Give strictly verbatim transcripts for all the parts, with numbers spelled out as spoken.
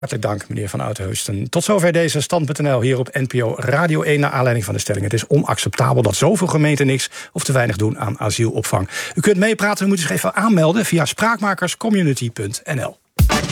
Hartelijk dank, meneer Van Oudheusden. Tot zover deze stand punt n l hier op N P O Radio één... naar aanleiding van de stelling. Het is onacceptabel dat zoveel gemeenten niks of te weinig doen aan asielopvang. U kunt meepraten, u moet zich even aanmelden via spraakmakerscommunity punt n l.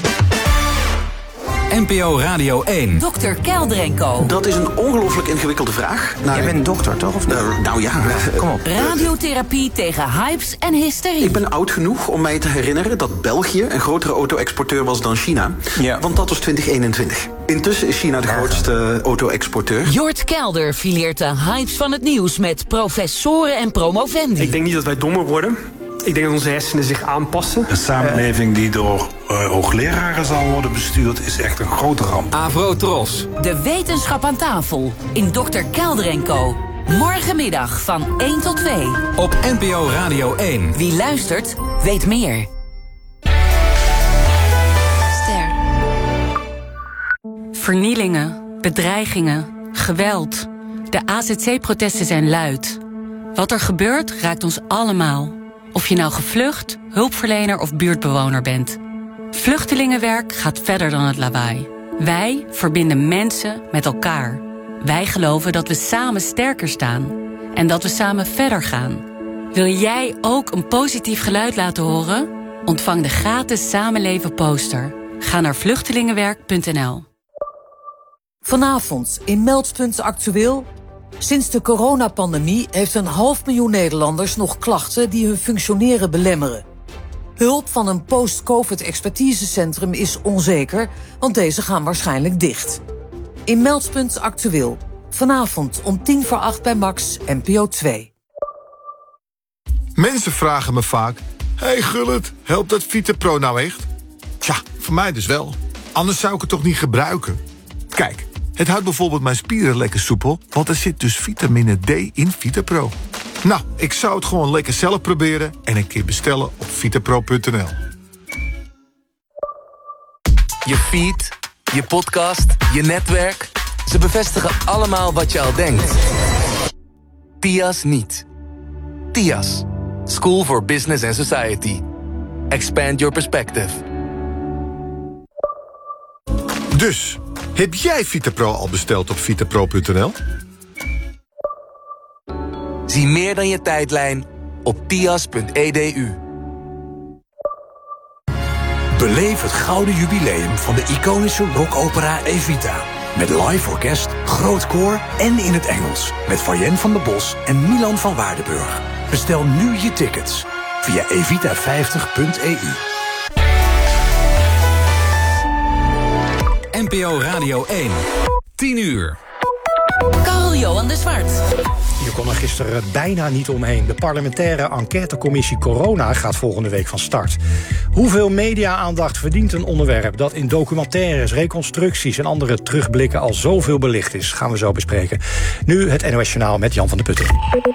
N P O Radio één. dokter Kelder en Co. Dat is een ongelooflijk ingewikkelde vraag. Nou, Jij bent dokter, toch? Of niet? Uh, nou ja. Kom op. Radiotherapie tegen hypes en hysterie. Ik ben oud genoeg om mij te herinneren dat België een grotere auto-exporteur was dan China. Ja. Want dat was twintig eenentwintig. Intussen is China de grootste auto-exporteur. Jort Kelder fileert de hypes van het nieuws met professoren en promovendi. Ik denk niet dat wij dommer worden. Ik denk dat onze hersenen zich aanpassen. Een samenleving die door uh, hoogleraren zal worden bestuurd is echt een grote ramp. Avrotros. De wetenschap aan tafel in dokter Kelder en Co. Morgenmiddag van één tot twee. Op N P O Radio één. Wie luistert, weet meer. Ster. Vernielingen, bedreigingen, geweld. De A Z C-protesten zijn luid. Wat er gebeurt, raakt ons allemaal. Of je nou gevlucht, hulpverlener of buurtbewoner bent. Vluchtelingenwerk gaat verder dan het lawaai. Wij verbinden mensen met elkaar. Wij geloven dat we samen sterker staan. En dat we samen verder gaan. Wil jij ook een positief geluid laten horen? Ontvang de gratis Samenleven poster. Ga naar vluchtelingenwerk punt n l. Vanavond in Meldpunt Actueel. Sinds de coronapandemie heeft een half miljoen Nederlanders nog klachten die hun functioneren belemmeren. Hulp van een post-COVID-expertisecentrum is onzeker, want deze gaan waarschijnlijk dicht. In Meldpunt Actueel. Vanavond om tien voor acht bij Max, N P O twee. Mensen vragen me vaak: hey Gullit, helpt dat VitaPro nou echt? Tja, voor mij dus wel. Anders zou ik het toch niet gebruiken? Kijk, het houdt bijvoorbeeld mijn spieren lekker soepel, want er zit dus vitamine D in VitaPro. Nou, ik zou het gewoon lekker zelf proberen en een keer bestellen op vitapro punt n l. Je feed, je podcast, je netwerk. Ze bevestigen allemaal wat je al denkt. T I A S niet. T I A S. School for Business and Society. Expand your perspective. Dus, heb jij VitaPro al besteld op vitapro punt n l? Zie meer dan je tijdlijn op tias punt e d u. Beleef het gouden jubileum van de iconische rockopera Evita. Met live orkest, groot koor en in het Engels. Met Fayen van der Bos en Milan van Waardenburg. Bestel nu je tickets via evita vijftig punt e u. N P O Radio één. tien uur. Carl-Johan de Zwart. Je kon er gisteren bijna niet omheen. De parlementaire enquêtecommissie Corona gaat volgende week van start. Hoeveel media-aandacht verdient een onderwerp dat in documentaires, reconstructies en andere terugblikken al zoveel belicht is? Gaan we zo bespreken. Nu het N O S-journaal met Jan van der Putten.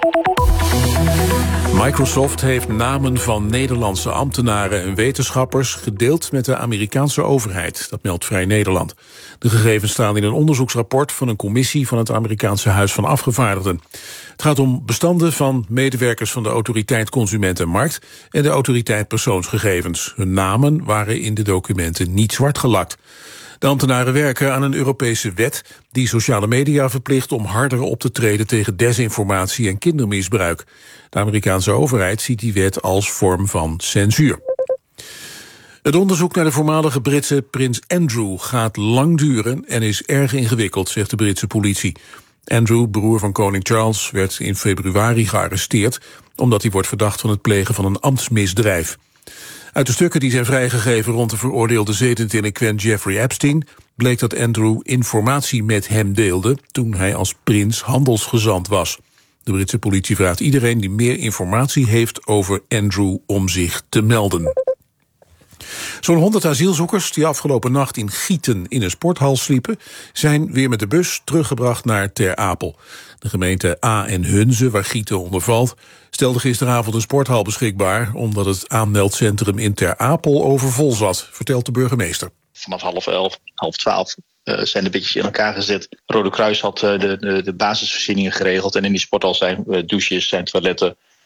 Microsoft heeft namen van Nederlandse ambtenaren en wetenschappers gedeeld met de Amerikaanse overheid. Dat meldt Vrij Nederland. De gegevens staan in een onderzoeksrapport van een commissie van het Amerikaanse Huis van Afgevaardigden. Het gaat om bestanden van medewerkers van de Autoriteit Consument en Markt en de Autoriteit Persoonsgegevens. Hun namen waren in de documenten niet zwart gelakt. De ambtenaren werken aan een Europese wet die sociale media verplicht om harder op te treden tegen desinformatie en kindermisbruik. De Amerikaanse overheid ziet die wet als vorm van censuur. Het onderzoek naar de voormalige Britse prins Andrew gaat lang duren en is erg ingewikkeld, zegt de Britse politie. Andrew, broer van koning Charles, werd in februari gearresteerd omdat hij wordt verdacht van het plegen van een ambtsmisdrijf. Uit de stukken die zijn vrijgegeven rond de veroordeelde zedendelinquent Jeffrey Epstein bleek dat Andrew informatie met hem deelde toen hij als prins handelsgezant was. De Britse politie vraagt iedereen die meer informatie heeft over Andrew om zich te melden. Zo'n honderd asielzoekers die afgelopen nacht in Gieten in een sporthal sliepen, zijn weer met de bus teruggebracht naar Ter Apel. De gemeente A en Hunze, waar Gieten onder valt, stelde gisteravond een sporthal beschikbaar omdat het aanmeldcentrum in Ter Apel overvol zat, vertelt de burgemeester. Vanaf half elf, half twaalf uh, zijn de bedjes in elkaar gezet. Rode Kruis had uh, de, de, de basisvoorzieningen geregeld en in die sporthal zijn uh, douches, zijn toiletten,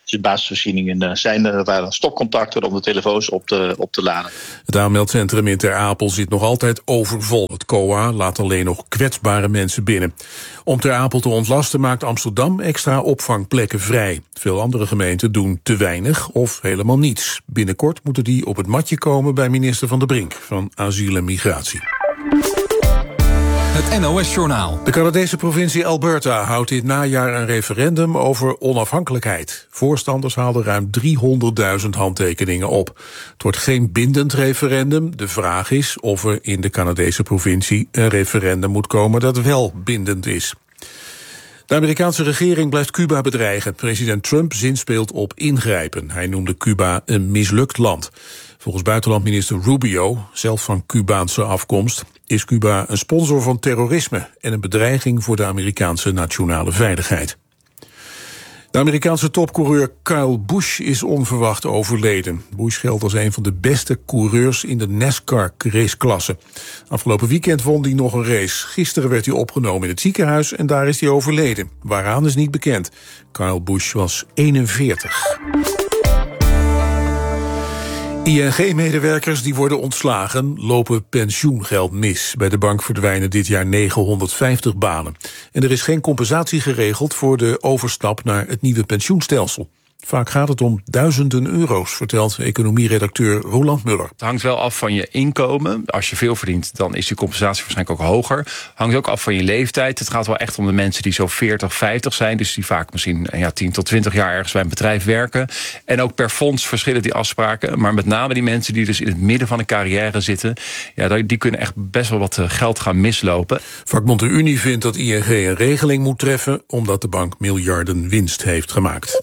Dus basisvoorzieningen zijn er, waren stopcontacten om de telefoons op te, op te laden. Het aanmeldcentrum in Ter Apel zit nog altijd overvol. Het C O A laat alleen nog kwetsbare mensen binnen. Om Ter Apel te ontlasten maakt Amsterdam extra opvangplekken vrij. Veel andere gemeenten doen te weinig of helemaal niets. Binnenkort moeten die op het matje komen bij minister Van der Brink van Asiel en Migratie. Het N O S-journaal. De Canadese provincie Alberta houdt dit najaar een referendum over onafhankelijkheid. Voorstanders haalden ruim driehonderdduizend handtekeningen op. Het wordt geen bindend referendum. De vraag is of er in de Canadese provincie een referendum moet komen dat wel bindend is. De Amerikaanse regering blijft Cuba bedreigen. President Trump zinspeelt op ingrijpen. Hij noemde Cuba een mislukt land. Volgens buitenlandminister Rubio, zelf van Cubaanse afkomst, is Cuba een sponsor van terrorisme en een bedreiging voor de Amerikaanse nationale veiligheid. De Amerikaanse topcoureur Kyle Busch is onverwacht overleden. Busch geldt als een van de beste coureurs in de NASCAR-raceklasse. Afgelopen weekend won hij nog een race. Gisteren werd hij opgenomen in het ziekenhuis en daar is hij overleden. Waaraan is niet bekend. Kyle Busch was eenenveertig. I N G-medewerkers die worden ontslagen lopen pensioengeld mis. Bij de bank verdwijnen dit jaar negenhonderdvijftig banen. En er is geen compensatie geregeld voor de overstap naar het nieuwe pensioenstelsel. Vaak gaat het om duizenden euro's, vertelt economieredacteur Roland Muller. Het hangt wel af van je inkomen. Als je veel verdient, dan is die compensatie waarschijnlijk ook hoger. Hangt ook af van je leeftijd. Het gaat wel echt om de mensen die zo veertig, vijftig zijn. Dus die vaak misschien ja, tien tot twintig jaar ergens bij een bedrijf werken. En ook per fonds verschillen die afspraken. Maar met name die mensen die dus in het midden van een carrière zitten, ja, die kunnen echt best wel wat geld gaan mislopen. Vakbond de Unie vindt dat I N G een regeling moet treffen, omdat de bank miljarden winst heeft gemaakt.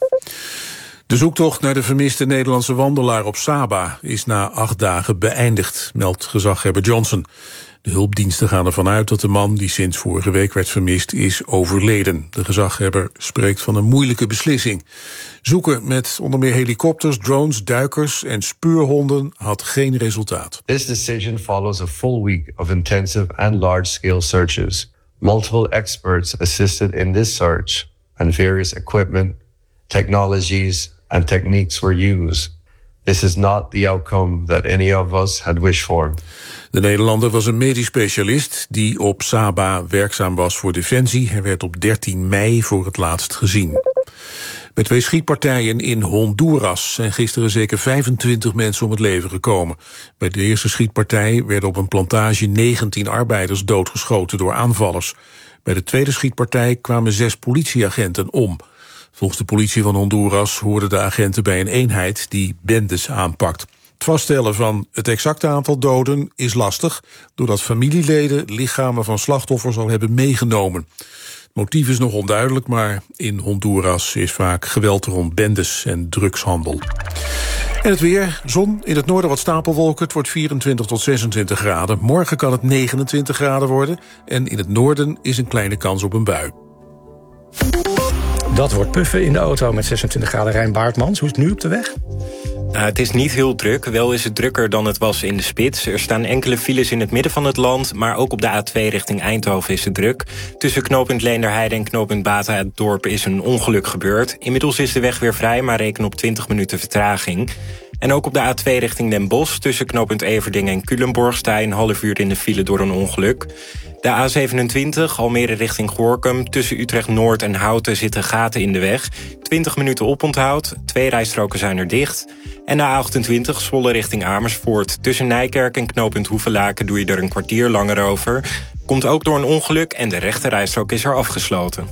De zoektocht naar de vermiste Nederlandse wandelaar op Saba is na acht dagen beëindigd, meldt gezaghebber Johnson. De hulpdiensten gaan ervan uit dat de man die sinds vorige week werd vermist is overleden. De gezaghebber spreekt van een moeilijke beslissing. Zoeken met onder meer helikopters, drones, duikers en speurhonden had geen resultaat. This decision follows a full week of intensive and large-scale searches. Multiple experts assisted in this search and various equipment, technologies and techniques were used. This is not the outcome that any of us had wished for. De Nederlander was een medisch specialist die op Saba werkzaam was voor Defensie. Hij werd op dertien mei voor het laatst gezien. Bij twee schietpartijen in Honduras zijn gisteren zeker vijfentwintig mensen om het leven gekomen. Bij de eerste schietpartij werden op een plantage negentien arbeiders doodgeschoten door aanvallers. Bij de tweede schietpartij kwamen zes politieagenten om. Volgens de politie van Honduras hoorden de agenten bij een eenheid die bendes aanpakt. Het vaststellen van het exacte aantal doden is lastig, doordat familieleden lichamen van slachtoffers al hebben meegenomen. Het motief is nog onduidelijk, maar in Honduras is vaak geweld rond bendes en drugshandel. En het weer, zon, in het noorden wat stapelwolken, het wordt vierentwintig tot zesentwintig graden. Morgen kan het negenentwintig graden worden en in het noorden is een kleine kans op een bui. Dat wordt puffen in de auto met zesentwintig graden. Rijn Baartmans, hoe is het nu op de weg? Uh, het is niet heel druk, wel is het drukker dan het was in de spits. Er staan enkele files in het midden van het land, maar ook op de A twee richting Eindhoven is het druk. Tussen knooppunt Leenderheide en knooppunt Bata-dorp is een ongeluk gebeurd. Inmiddels is de weg weer vrij, maar reken op twintig minuten vertraging. En ook op de A twee richting Den Bosch, tussen knooppunt Everdingen en Culemborg sta je een half uur in de file door een ongeluk. De A zevenentwintig, Almere richting Gorinchem, tussen Utrecht-Noord en Houten zitten gaten in de weg. twintig minuten oponthoud, twee rijstroken zijn er dicht. En de A achtentwintig, Zwolle richting Amersfoort, tussen Nijkerk en knooppunt Hoevelaken doe je er een kwartier langer over. Komt ook door een ongeluk en de rechte rijstrook is er afgesloten.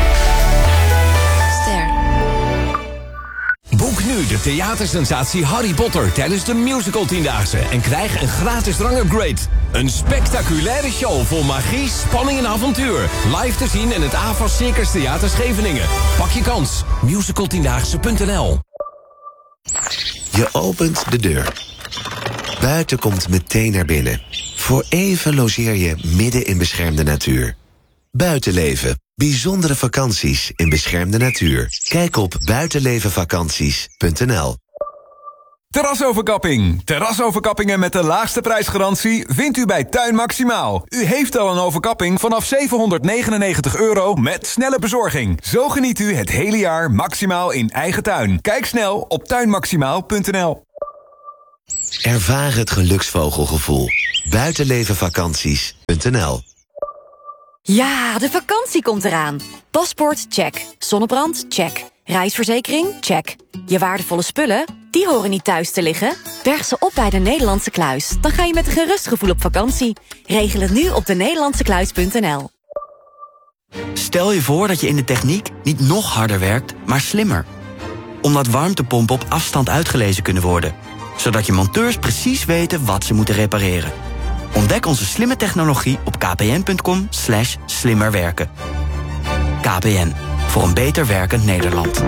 Boek nu de theatersensatie Harry Potter tijdens de musical tiendaagse en krijg een gratis drangupgrade. Een spectaculaire show vol magie, spanning en avontuur. Live te zien in het A V A Circus Theater Scheveningen. Pak je kans. musical tiendaagse punt n l. Je opent de deur. Buiten komt meteen naar binnen. Voor even logeer je midden in beschermde natuur. Buitenleven. Bijzondere vakanties in beschermde natuur. Kijk op buitenlevenvakanties punt n l. Terrasoverkapping. Terrasoverkappingen met de laagste prijsgarantie vindt u bij Tuin Maximaal. U heeft al een overkapping vanaf zevenhonderdnegenennegentig euro met snelle bezorging. Zo geniet u het hele jaar maximaal in eigen tuin. Kijk snel op tuin maximaal punt n l. Ervaar het geluksvogelgevoel. Buitenlevenvakanties punt n l. Ja, de vakantie komt eraan. Paspoort, check. Zonnebrand, check. Reisverzekering, check. Je waardevolle spullen, die horen niet thuis te liggen. Berg ze op bij de Nederlandse Kluis. Dan ga je met een gerust gevoel op vakantie. Regel het nu op de nederlandse kluis punt n l. Stel je voor dat je in de techniek niet nog harder werkt, maar slimmer. Omdat warmtepompen op afstand uitgelezen kunnen worden. Zodat je monteurs precies weten wat ze moeten repareren. Ontdek onze slimme technologie op kpn punt com slash slimmerwerken. K P N, voor een beter werkend Nederland.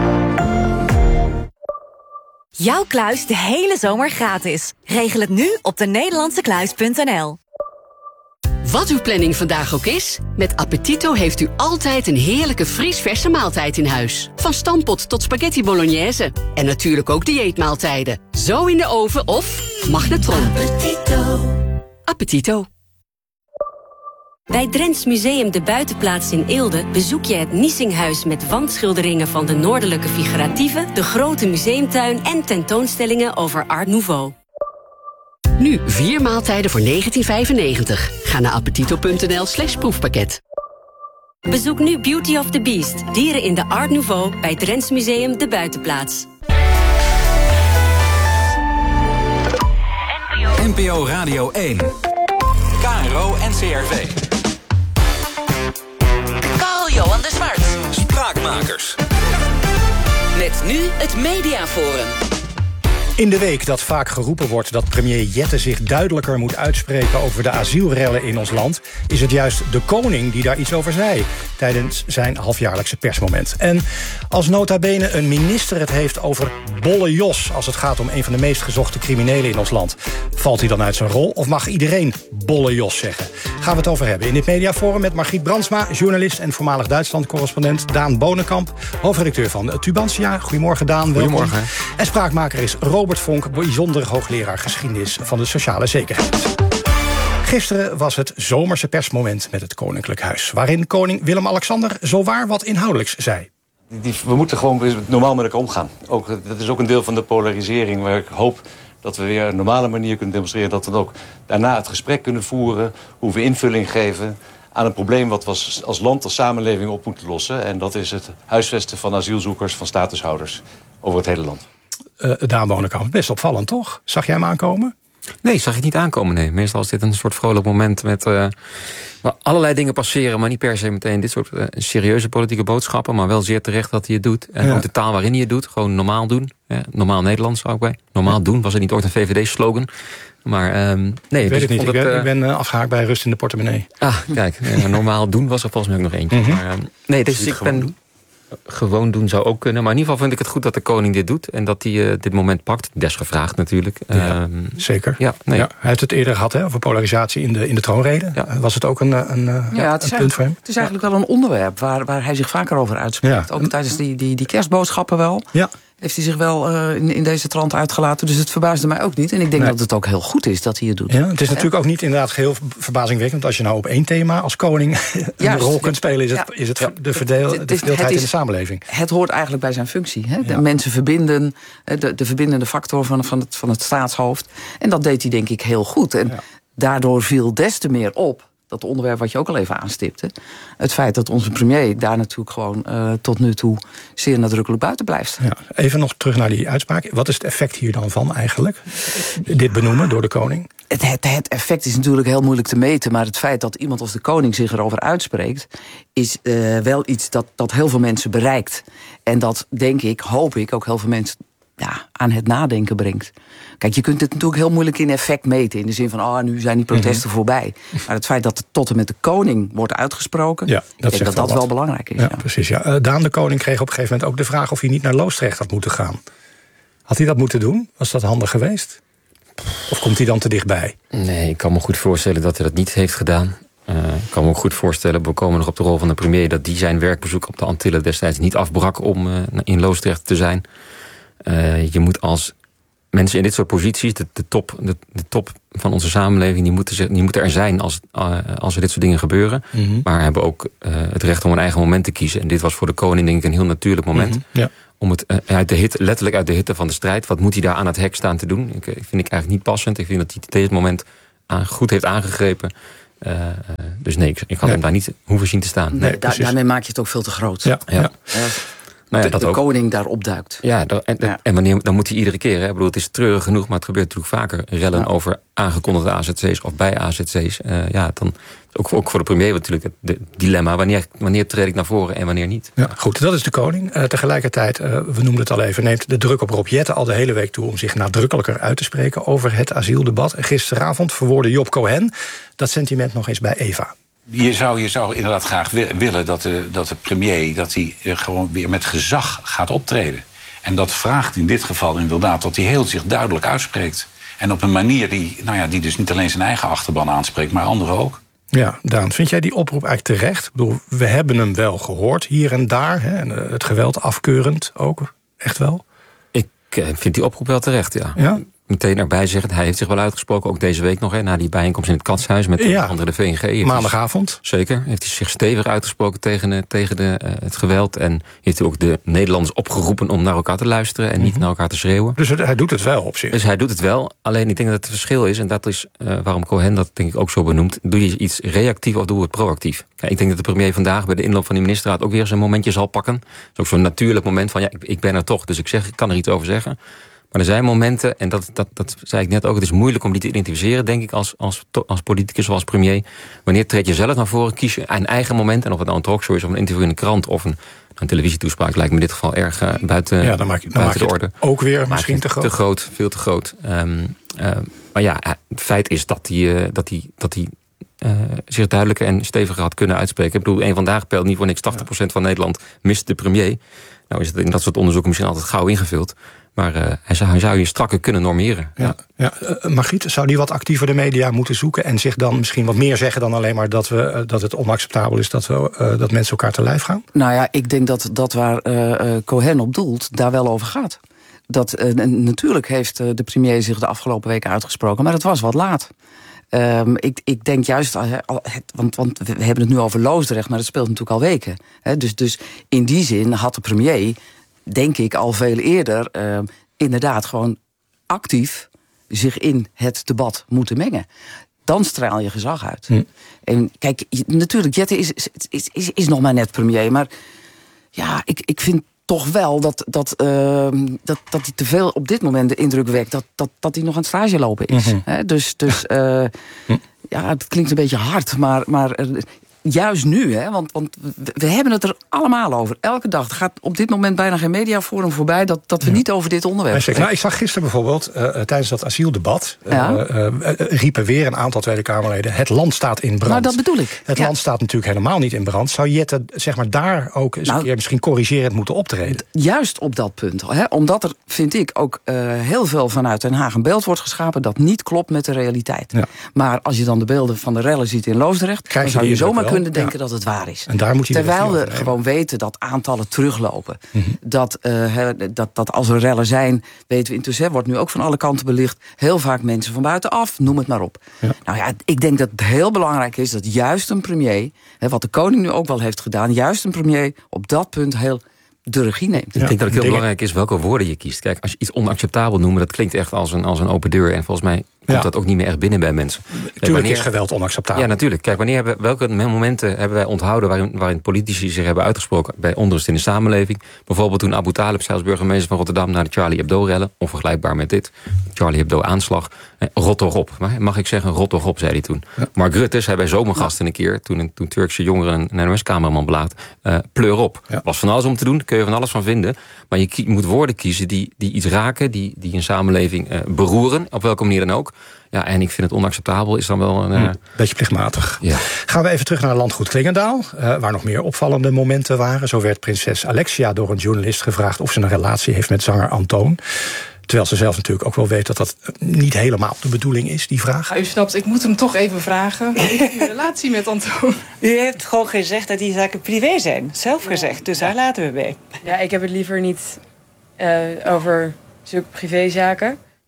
Jouw kluis de hele zomer gratis. Regel het nu op de nederlandse kluis punt n l. Wat uw planning vandaag ook is, met Appetito heeft u altijd een heerlijke vriesverse maaltijd in huis. Van stampot tot spaghetti bolognese. En natuurlijk ook dieetmaaltijden. Zo in de oven of magnetron. Appetito. Appetito. Bij Drents Museum De Buitenplaats in Eelde bezoek je het Niesinghuis met wandschilderingen van de noordelijke figuratieven, de grote museumtuin en tentoonstellingen over Art Nouveau. Nu vier maaltijden voor negentien vijfennegentig. Ga naar appetito punt n l slash proefpakket. Bezoek nu Beauty of the Beast, dieren in de Art Nouveau bij Drents Museum De Buitenplaats. N P O Radio één. K R O N C R V. Carl-Johan de Zwart. Spraakmakers. Met nu het Mediaforum. In de week dat vaak geroepen wordt dat premier Jette zich duidelijker moet uitspreken over de asielrellen in ons land, is het juist de koning die daar iets over zei tijdens zijn halfjaarlijkse persmoment. En als nota bene een minister het heeft over Bolle Jos als het gaat om een van de meest gezochte criminelen in ons land, valt hij dan uit zijn rol of mag iedereen Bolle Jos zeggen? Gaan we het over hebben in dit Mediaforum met Margriet Brandsma, journalist en voormalig Duitsland-correspondent, Daan Bonenkamp, hoofdredacteur van Tubantia. Goedemorgen Daan, welkom. Goedemorgen. En spraakmaker is Robert Vonk, bijzonder hoogleraar geschiedenis van de sociale zekerheid. Gisteren was het zomerse persmoment met het Koninklijk Huis, waarin koning Willem-Alexander zowaar wat inhoudelijks zei. Die, we moeten gewoon normaal met elkaar omgaan. Ook, dat is ook een deel van de polarisering waar ik hoop dat we weer een normale manier kunnen demonstreren. Dat we dan ook daarna het gesprek kunnen voeren, hoe we invulling geven aan een probleem wat we als land, als samenleving op moeten lossen. En dat is het huisvesten van asielzoekers, van statushouders over het hele land. Uh, Daan Bonenkamp, best opvallend toch? Zag jij hem aankomen? Nee, zag ik niet aankomen, nee. Meestal is dit een soort vrolijk moment met uh, waar allerlei dingen passeren, maar niet per se meteen dit soort uh, serieuze politieke boodschappen, maar wel zeer terecht dat hij het doet. En ja. Ook de taal waarin hij het doet, gewoon normaal doen. Ja, normaal Nederlands zou ik bij. Normaal ja. doen, was het niet ooit een V V D-slogan. Maar um, nee, ik weet dus het niet, ik, het, ben, uh, ik ben uh, afgehaakt bij rust in de portemonnee. Ah, kijk, ja, normaal doen was er volgens mij ook nog eentje. Mm-hmm. Maar, uh, nee, dus ik ben... Doen? Gewoon doen zou ook kunnen. Maar in ieder geval vind ik het goed dat de koning dit doet. En dat hij uh, dit moment pakt. Desgevraagd natuurlijk. Ja, um, zeker. Ja, nee. Ja, hij heeft het eerder gehad hè, over polarisatie in de, in de troonrede. Ja. Was het ook een, een, ja, het een punt voor hem? Het is eigenlijk wel een onderwerp waar, waar hij zich vaker over uitspreekt. Ja. Ook tijdens die, die, die kerstboodschappen wel. Ja. Heeft hij zich wel uh, in, in deze trant uitgelaten. Dus het verbaasde mij ook niet. En ik denk nee. dat het ook heel goed is dat hij het doet. Ja, het is natuurlijk ook niet inderdaad geheel verbazingwekkend. Als je nou op één thema als koning een Juist, rol kunt spelen, is het, ja. is het de, verdeel, de verdeeldheid in de samenleving. Het hoort eigenlijk bij zijn functie. Hè? De ja. mensen verbinden, de, de verbindende factor van, van, het, van het staatshoofd. En dat deed hij denk ik heel goed. En ja. daardoor viel des te meer op dat onderwerp wat je ook al even aanstipte. Het feit dat onze premier daar natuurlijk gewoon uh, tot nu toe zeer nadrukkelijk buiten blijft. Ja, even nog terug naar die uitspraak. Wat is het effect hier dan van eigenlijk? Dit benoemen door de koning? Het, het, het effect is natuurlijk heel moeilijk te meten. Maar het feit dat iemand als de koning zich erover uitspreekt, is uh, wel iets dat, dat heel veel mensen bereikt. En dat denk ik, hoop ik, ook heel veel mensen ja, aan het nadenken brengt. Kijk, je kunt het natuurlijk heel moeilijk in effect meten. In de zin van, ah, nu zijn die protesten mm-hmm. voorbij. Maar het feit dat het tot en met de koning wordt uitgesproken, ja, dat ik denk dat dat wat. wel belangrijk is. Ja, ja. Precies, ja. Uh, Daan de Koning kreeg op een gegeven moment ook de vraag of hij niet naar Loosdrecht had moeten gaan. Had hij dat moeten doen? Was dat handig geweest? Of komt hij dan te dichtbij? Nee, ik kan me goed voorstellen dat hij dat niet heeft gedaan. Uh, ik kan me ook goed voorstellen, we komen nog op de rol van de premier, dat die zijn werkbezoek op de Antillen destijds niet afbrak om uh, in Loosdrecht te zijn. Uh, je moet als mensen in dit soort posities, de, de, top, de, de top van onze samenleving, die moeten, die moeten er zijn als, uh, als er dit soort dingen gebeuren. Mm-hmm. Maar hebben ook uh, het recht om een eigen moment te kiezen. En dit was voor de koning denk ik een heel natuurlijk moment. Mm-hmm. Ja. Om het uh, uit de hitte, letterlijk uit de hitte van de strijd. Wat moet hij daar aan het hek staan te doen? Ik, ik vind ik eigenlijk niet passend. Ik vind dat hij tegen het moment aan, goed heeft aangegrepen. Uh, uh, dus nee, ik, ik had ja. hem daar niet hoeven zien te staan. Nee, nee, da- daarmee maak je het ook veel te groot. Ja, ja. ja. Uh, Nou ja, de, dat de koning daar opduikt. Ja, dat, en, ja, en wanneer, dan moet hij iedere keer... Hè, ik bedoel, het is treurig genoeg, maar het gebeurt natuurlijk vaker... rellen ja. over aangekondigde A Z C's of bij A Z C's. Uh, ja, dan, ook, ook voor de premier natuurlijk het de dilemma. Wanneer, wanneer treed ik naar voren en wanneer niet? Ja, goed, dat is de koning. Uh, tegelijkertijd, uh, we noemden het al even... neemt de druk op Rob Jetten al de hele week toe... om zich nadrukkelijker uit te spreken over het asieldebat. En gisteravond verwoordde Job Cohen dat sentiment nog eens bij Eva. Je zou, je zou inderdaad graag willen dat de, dat de premier dat hij gewoon weer met gezag gaat optreden. En dat vraagt in dit geval inderdaad dat hij heel zich duidelijk uitspreekt. En op een manier die, nou ja, die dus niet alleen zijn eigen achterban aanspreekt, maar anderen ook. Ja, Daan, vind jij die oproep eigenlijk terecht? Ik bedoel, we hebben hem wel gehoord hier en daar. Hè, en het geweld afkeurend ook, echt wel? Ik vind die oproep wel terecht, ja. Ja? Meteen erbij zeggen, hij heeft zich wel uitgesproken, ook deze week nog, hè, na die bijeenkomst in het Katshuis met ja. andere de V N G. Maandagavond. Zeker, heeft hij zich stevig uitgesproken tegen, tegen de, uh, het geweld. En heeft hij ook de Nederlanders opgeroepen om naar elkaar te luisteren en mm-hmm. niet naar elkaar te schreeuwen. Dus het, hij doet het wel op zich. Dus hij doet het wel, alleen ik denk dat het verschil is, en dat is uh, waarom Cohen dat denk ik ook zo benoemt, doe je iets reactief of doe je het proactief? Kijk, ik denk dat de premier vandaag bij de inloop van de ministerraad ook weer zijn momentje zal pakken. Dat is ook zo'n natuurlijk moment van, ja, ik, ik ben er toch, dus ik, zeg, ik kan er iets over zeggen. Maar er zijn momenten, en dat, dat, dat zei ik net ook... het is moeilijk om die te identificeren, denk ik, als, als, als politicus of als premier. Wanneer treed je zelf naar voren, kies je een eigen moment... en of het nou een talkshow is of een interview in de krant... of een, een televisietoespraak, lijkt me in dit geval erg uh, buiten, ja, dan maak je, dan buiten maak de orde. Ook weer misschien te groot. Te groot, veel te groot. Um, uh, maar ja, het feit is dat hij... Uh, dat hij, dat hij Uh, zich duidelijker en steviger had kunnen uitspreken. Ik bedoel, een vandaag peilt niet voor niks tachtig procent van Nederland mist de premier. Nou is het in dat soort onderzoeken misschien altijd gauw ingevuld. Maar uh, hij, zou, hij zou je strakker kunnen normeren. Ja, ja. Uh, Margriet, zou die wat actiever de media moeten zoeken... en zich dan misschien wat meer zeggen dan alleen maar... dat, we, uh, dat het onacceptabel is dat, we, uh, dat mensen elkaar te lijf gaan? Nou ja, ik denk dat dat waar uh, uh, Cohen op doelt, daar wel over gaat. Dat, uh, natuurlijk heeft uh, de premier zich de afgelopen weken uitgesproken... maar het was wat laat. Um, ik, ik denk juist, uh, want, want we hebben het nu over Loosdrecht... maar dat speelt natuurlijk al weken. Hè? Dus, dus in die zin had de premier, denk ik, al veel eerder... Uh, inderdaad gewoon actief zich in het debat moeten mengen. Dan straal je gezag uit. Hm. En kijk, natuurlijk, Jetten is, is, is, is nog maar net premier... maar ja, ik, ik vind... toch wel dat, dat, uh, dat, dat hij te veel op dit moment de indruk wekt... dat, dat, dat hij nog aan het stage lopen is. Mm-hmm. He, dus dus uh, ja, het klinkt een beetje hard, maar... maar uh, juist nu, hè, want, want we hebben het er allemaal over. Elke dag. Er gaat op dit moment bijna geen mediaforum voorbij... dat, dat we ja. niet over dit onderwerp spreken. Nou, ik zag gisteren bijvoorbeeld, uh, tijdens dat asieldebat... Ja. Uh, uh, riepen weer een aantal Tweede Kamerleden... het land staat in brand. Nou, dat bedoel ik. Het ja. land staat natuurlijk helemaal niet in brand. Zou Jette zeg maar, daar ook eens nou, een keer misschien corrigerend moeten optreden? Juist op dat punt. Hè, omdat er, vind ik, ook uh, heel veel vanuit Den Haag... een beeld wordt geschapen dat niet klopt met de realiteit. Ja. Maar als je dan de beelden van de rellen ziet in Loosdrecht... Krijg dan zou je zomaar wel? kunnen denken ja. dat het waar is. En daar moet je Terwijl we gewoon weten dat aantallen teruglopen. Mm-hmm. Dat, uh, dat, dat als er rellen zijn, weten we intussen... Hè, wordt nu ook van alle kanten belicht... heel vaak mensen van buitenaf, noem het maar op. Ja. Nou ja, ik denk dat het heel belangrijk is dat juist een premier... Hè, wat de koning nu ook wel heeft gedaan... juist een premier op dat punt heel... de regie neemt. Ik denk dat het heel belangrijk is welke woorden je kiest. Kijk, als je iets onacceptabel noemt, dat klinkt echt als een, als een open deur. En volgens mij komt ja. dat ook niet meer echt binnen bij mensen. Natuurlijk wanneer, is geweld onacceptabel. Ja, natuurlijk. Kijk, wanneer hebben, welke momenten hebben wij onthouden... waarin, waarin politici zich hebben uitgesproken bij onrust in de samenleving? Bijvoorbeeld toen Abu Talib, zelfs burgemeester van Rotterdam... naar de Charlie Hebdo-rellen, onvergelijkbaar met dit. Charlie Hebdo-aanslag. Rot toch op. Mag ik zeggen, rot toch op, zei hij toen. Ja. Mark Rutte zei bij Zomergasten een keer... toen, toen Turkse jongeren een N O S-cameraman belaat... Uh, pleur op. Ja. Was van alles om te doen, daar kun je van alles van vinden. Maar je ki- moet woorden kiezen die, die iets raken... die, die een samenleving uh, beroeren, op welke manier dan ook. Ja, en ik vind het onacceptabel, is dan wel een... Uh... Beetje plichtmatig. Ja. Gaan we even terug naar landgoed Klingendaal... Uh, waar nog meer opvallende momenten waren. Zo werd prinses Alexia door een journalist gevraagd... of ze een relatie heeft met zanger Antoon. Terwijl ze zelf natuurlijk ook wel weet dat dat niet helemaal de bedoeling is, die vraag. Ja, u snapt, ik moet hem toch even vragen. Heeft u een relatie met Antoon? U heeft gewoon gezegd dat die zaken privé zijn. Zelf gezegd, dus daar laten we bij. Ja, ik heb het liever niet uh, over zulke privézaken.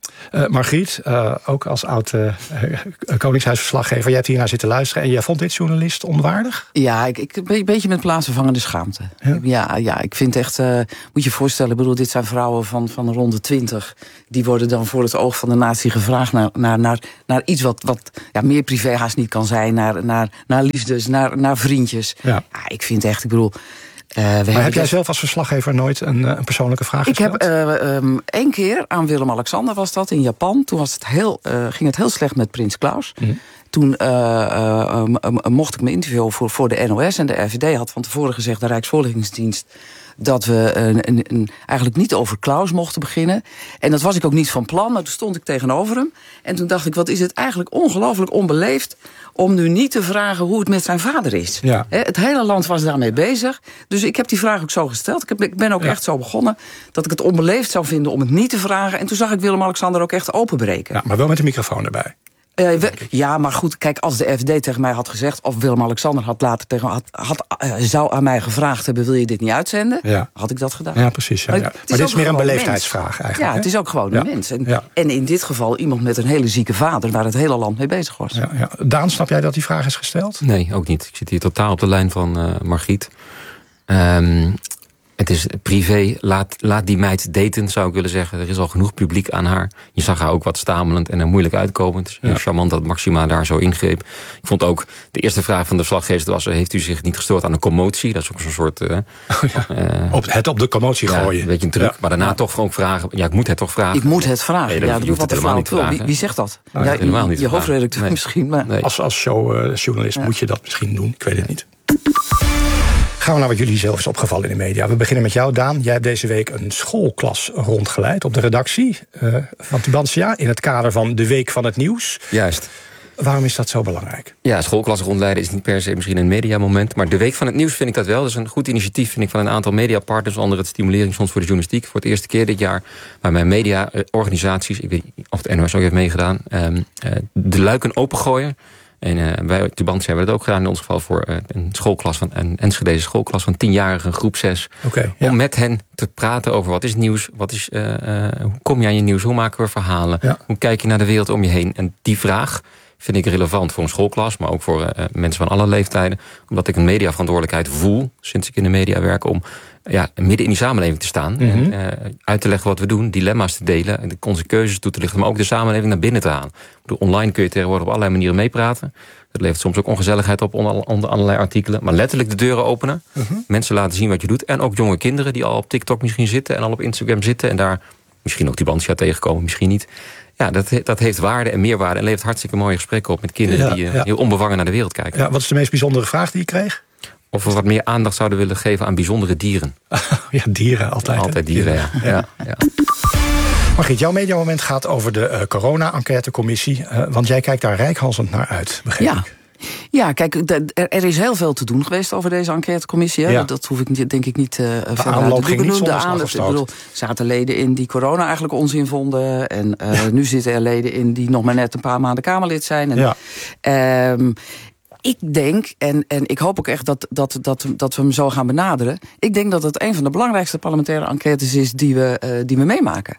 Uh, Margriet, uh, ook als oud uh, Koningshuisverslaggever, jij hebt hiernaar zitten luisteren en jij vond dit journalist onwaardig? Ja, ik, ik een beetje met plaatsvervangende schaamte. Ja, ja, ja ik vind echt, uh, moet je je voorstellen, ik bedoel, dit zijn vrouwen van, van rond de twintig. Die worden dan voor het oog van de natie gevraagd naar, naar, naar, naar iets wat, wat ja, meer privé haast niet kan zijn. Naar, naar, naar liefdes, naar, naar vriendjes. Ja. Ja, ik vind echt, ik bedoel... Uh, maar heb jij zelf als verslaggever nooit een, een persoonlijke vraag gesteld? Ik heb uh, um, één keer aan Willem-Alexander was dat in Japan. Toen was het heel, uh, ging het heel slecht met Prins Klaus. Mm. Toen uh, uh, uh, mocht ik me interviewen voor, voor de N O S. En de R V D had van tevoren gezegd, de Rijksvoorlichtingsdienst, dat we een, een, een, eigenlijk niet over Klaus mochten beginnen. En dat was ik ook niet van plan, maar toen stond ik tegenover hem. En toen dacht ik, wat is het eigenlijk ongelooflijk onbeleefd om nu niet te vragen hoe het met zijn vader is. Ja. He, het hele land was daarmee bezig. Dus ik heb die vraag ook zo gesteld. Ik, heb, ik ben ook ja. echt zo begonnen dat ik het onbeleefd zou vinden om het niet te vragen. En toen zag ik Willem-Alexander ook echt openbreken. Ja, maar wel met de microfoon erbij. Uh, we, ja, maar goed, kijk, als de F D tegen mij had gezegd, of Willem-Alexander had later tegen had, had, uh, zou aan mij gevraagd hebben, wil je dit niet uitzenden? Ja. Had ik dat gedaan. Ja, precies. Ja, ja. Maar, maar dit is meer een beleefdheidsvraag eigenlijk. Ja, hè? Het is ook gewoon een ja. mens. En, ja. en in dit geval iemand met een hele zieke vader, waar het hele land mee bezig was. Ja, ja. Daan, snap jij dat die vraag is gesteld? Nee, ook niet. Ik zit hier totaal op de lijn van uh, Margriet. Um, Het is privé, laat, laat die meid daten, zou ik willen zeggen. Er is al genoeg publiek aan haar. Je zag haar ook wat stamelend en er moeilijk uitkomend. Het is ja. charmant dat Maxima daar zo ingreep. Ik vond ook, de eerste vraag van de verslaggever was, heeft u zich niet gestoord aan de commotie? Dat is ook zo'n soort... Uh, oh ja. uh, op, het op de commotie ja, gooien. Een beetje een truc. Ja. Maar daarna ja. toch gewoon vragen. Ja, ik moet het toch vragen. Ik moet het vragen. Nee, ja, dat je hoeft het helemaal niet te vragen. Wie, wie zegt dat? Nou, ja, helemaal niet je hoofdredacteur nee. misschien. Maar... Nee. Als, als showjournalist uh, ja. moet je dat misschien doen. Ik weet het niet. Gaan we naar wat jullie zelf is opgevallen in de media. We beginnen met jou, Daan. Jij hebt deze week een schoolklas rondgeleid op de redactie uh, van Tubantia in het kader van de Week van het Nieuws. Juist. Waarom is dat zo belangrijk? Ja, schoolklassen rondleiden is niet per se misschien een mediamoment, maar de Week van het Nieuws vind ik dat wel. Dat is een goed initiatief, vind ik, van een aantal mediapartners, onder het Stimuleringsfonds voor de Journalistiek. Voor het eerste keer dit jaar, waarbij mediaorganisaties, ik weet niet of de N O S ook heeft meegedaan, um, uh, de luiken opengooien. En uh, bij Tubantia hebben we dat ook gedaan, in ons geval voor uh, een schoolklas van een Enschedeze schoolklas van tienjarigen, groep zes. Okay, ja. Om met hen te praten over wat is nieuws, wat is, uh, uh, hoe kom je aan je nieuws, hoe maken we verhalen, ja. hoe kijk je naar de wereld om je heen. En die vraag vind ik relevant voor een schoolklas, maar ook voor uh, mensen van alle leeftijden. Omdat ik een mediaverantwoordelijkheid voel, sinds ik in de media werk, om ja, midden in die samenleving te staan. Mm-hmm. En uh, uit te leggen wat we doen, dilemma's te delen, en de keuzes toe te lichten, maar ook de samenleving naar binnen te halen. Bedoel, online kun je tegenwoordig op allerlei manieren meepraten. Dat levert soms ook ongezelligheid op onder, onder allerlei artikelen. Maar letterlijk de deuren openen, mm-hmm. mensen laten zien wat je doet. En ook jonge kinderen die al op TikTok misschien zitten en al op Instagram zitten en daar misschien ook Tubantia tegenkomen, misschien niet. Ja, dat, dat heeft waarde en meerwaarde en levert hartstikke mooie gesprekken op met kinderen ja, die uh, ja. heel onbevangen naar de wereld kijken. Ja, wat is de meest bijzondere vraag die je kreeg? Of we wat meer aandacht zouden willen geven aan bijzondere dieren. Ja, dieren, altijd. Altijd dieren, ja. ja, ja. Margriet, jouw mediamoment gaat over de uh, corona-enquêtecommissie. Uh, want jij kijkt daar reikhalzend naar uit, begrijp ja. ik. Ja, kijk, er is heel veel te doen geweest over deze enquêtecommissie. Ja. Dat hoef ik denk ik niet uh, verder uit te doen. De aandacht. Ik bedoel, er zaten leden in die corona eigenlijk onzin vonden. En uh, nu zitten er leden in die nog maar net een paar maanden Kamerlid zijn. En, ja. um, Ik denk, en, en ik hoop ook echt dat, dat, dat, dat we hem zo gaan benaderen. Ik denk dat het een van de belangrijkste parlementaire enquêtes is die we, uh, die we meemaken.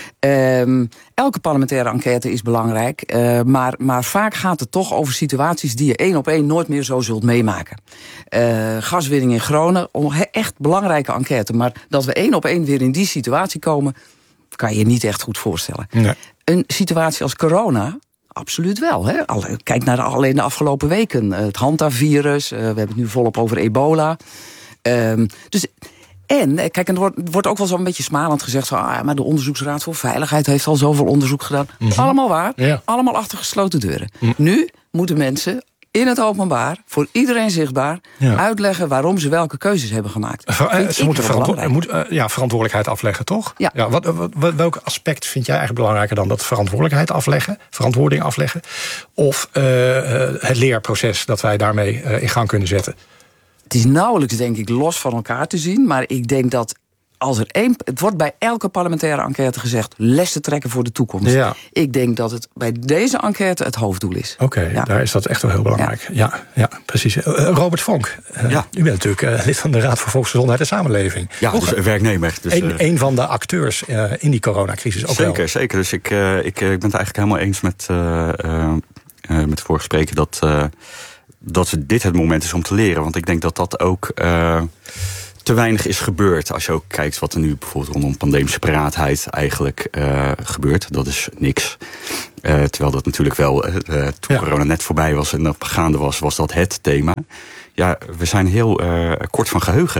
Um, elke parlementaire enquête is belangrijk. Uh, maar, maar vaak gaat het toch over situaties die je één op één nooit meer zo zult meemaken. Uh, gaswinning in Groningen, echt belangrijke enquête. Maar dat we één op één weer in die situatie komen, kan je je niet echt goed voorstellen. Nee. Een situatie als corona, absoluut wel. Hè? Kijk naar de, alleen de afgelopen weken. Het Hanta-virus, uh, we hebben het nu volop over ebola. Um, dus, en, kijk, en er wordt, wordt ook wel zo'n beetje smalend gezegd, zo, ah, maar de Onderzoeksraad voor Veiligheid heeft al zoveel onderzoek gedaan. Mm-hmm. Allemaal waar, ja. Allemaal achter gesloten deuren. Mm. Nu moeten mensen in het openbaar, voor iedereen zichtbaar, ja. uitleggen waarom ze welke keuzes hebben gemaakt. Ver, ze moeten verantwo- moet, uh, ja, verantwoordelijkheid afleggen, toch? Ja. Ja, wat, wat, welk aspect vind jij eigenlijk belangrijker dan dat verantwoordelijkheid afleggen, verantwoording afleggen, of uh, het leerproces dat wij daarmee uh, in gang kunnen zetten? Het is nauwelijks, denk ik, los van elkaar te zien, maar ik denk dat als er één, het wordt bij elke parlementaire enquête gezegd, lessen trekken voor de toekomst. Ja. Ik denk dat het bij deze enquête het hoofddoel is. Oké, okay, ja. Daar is dat echt wel heel belangrijk. Ja, ja, ja precies. Uh, Robert Vonk, uh, ja. u bent natuurlijk uh, lid van de Raad voor Volksgezondheid en Samenleving. Ja, dus een werknemer. Dus, een, uh, een van de acteurs uh, in die coronacrisis ook zeker, wel. Zeker, dus ik, uh, ik, ik ben het eigenlijk helemaal eens met, uh, uh, uh, met de vorige spreker dat, uh, dat dit het moment is om te leren. Want ik denk dat dat ook Uh, te weinig is gebeurd. Als je ook kijkt wat er nu bijvoorbeeld rondom pandemische paraatheid eigenlijk uh, gebeurt. Dat is niks. Uh, terwijl dat natuurlijk wel, uh, toen ja. corona net voorbij was en nog gaande was, was dat het thema. Ja, we zijn heel uh, kort van geheugen.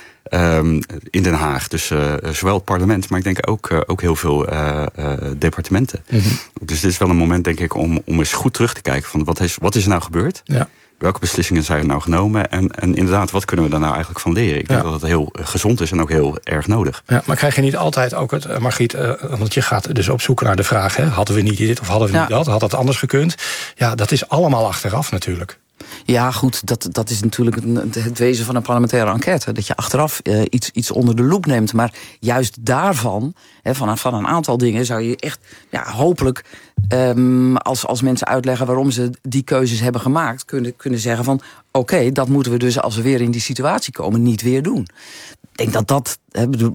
Um, in Den Haag. Dus uh, zowel het parlement, maar ik denk ook, uh, ook heel veel uh, uh, departementen. Mm-hmm. Dus dit is wel een moment, denk ik, om, om eens goed terug te kijken van wat is, wat is er nou gebeurd? Ja. Welke beslissingen zijn er nou genomen? En, en inderdaad, wat kunnen we daar nou eigenlijk van leren? Ik denk ja. dat het heel gezond is en ook heel erg nodig. Ja, maar krijg je niet altijd ook het, Margriet, uh, want je gaat dus op zoek naar de vraag, hè, hadden we niet dit of hadden we ja. niet dat? Had dat anders gekund? Ja, dat is allemaal achteraf natuurlijk. Ja, goed, dat, dat is natuurlijk het, het wezen van een parlementaire enquête. Dat je achteraf uh, iets, iets onder de loep neemt. Maar juist daarvan, he, van, van een aantal dingen, zou je echt ja, hopelijk, um, als, als mensen uitleggen waarom ze die keuzes hebben gemaakt, kunnen, kunnen zeggen van oké, okay, dat moeten we dus als we weer in die situatie komen niet weer doen. Ik denk dat dat He, bedoel,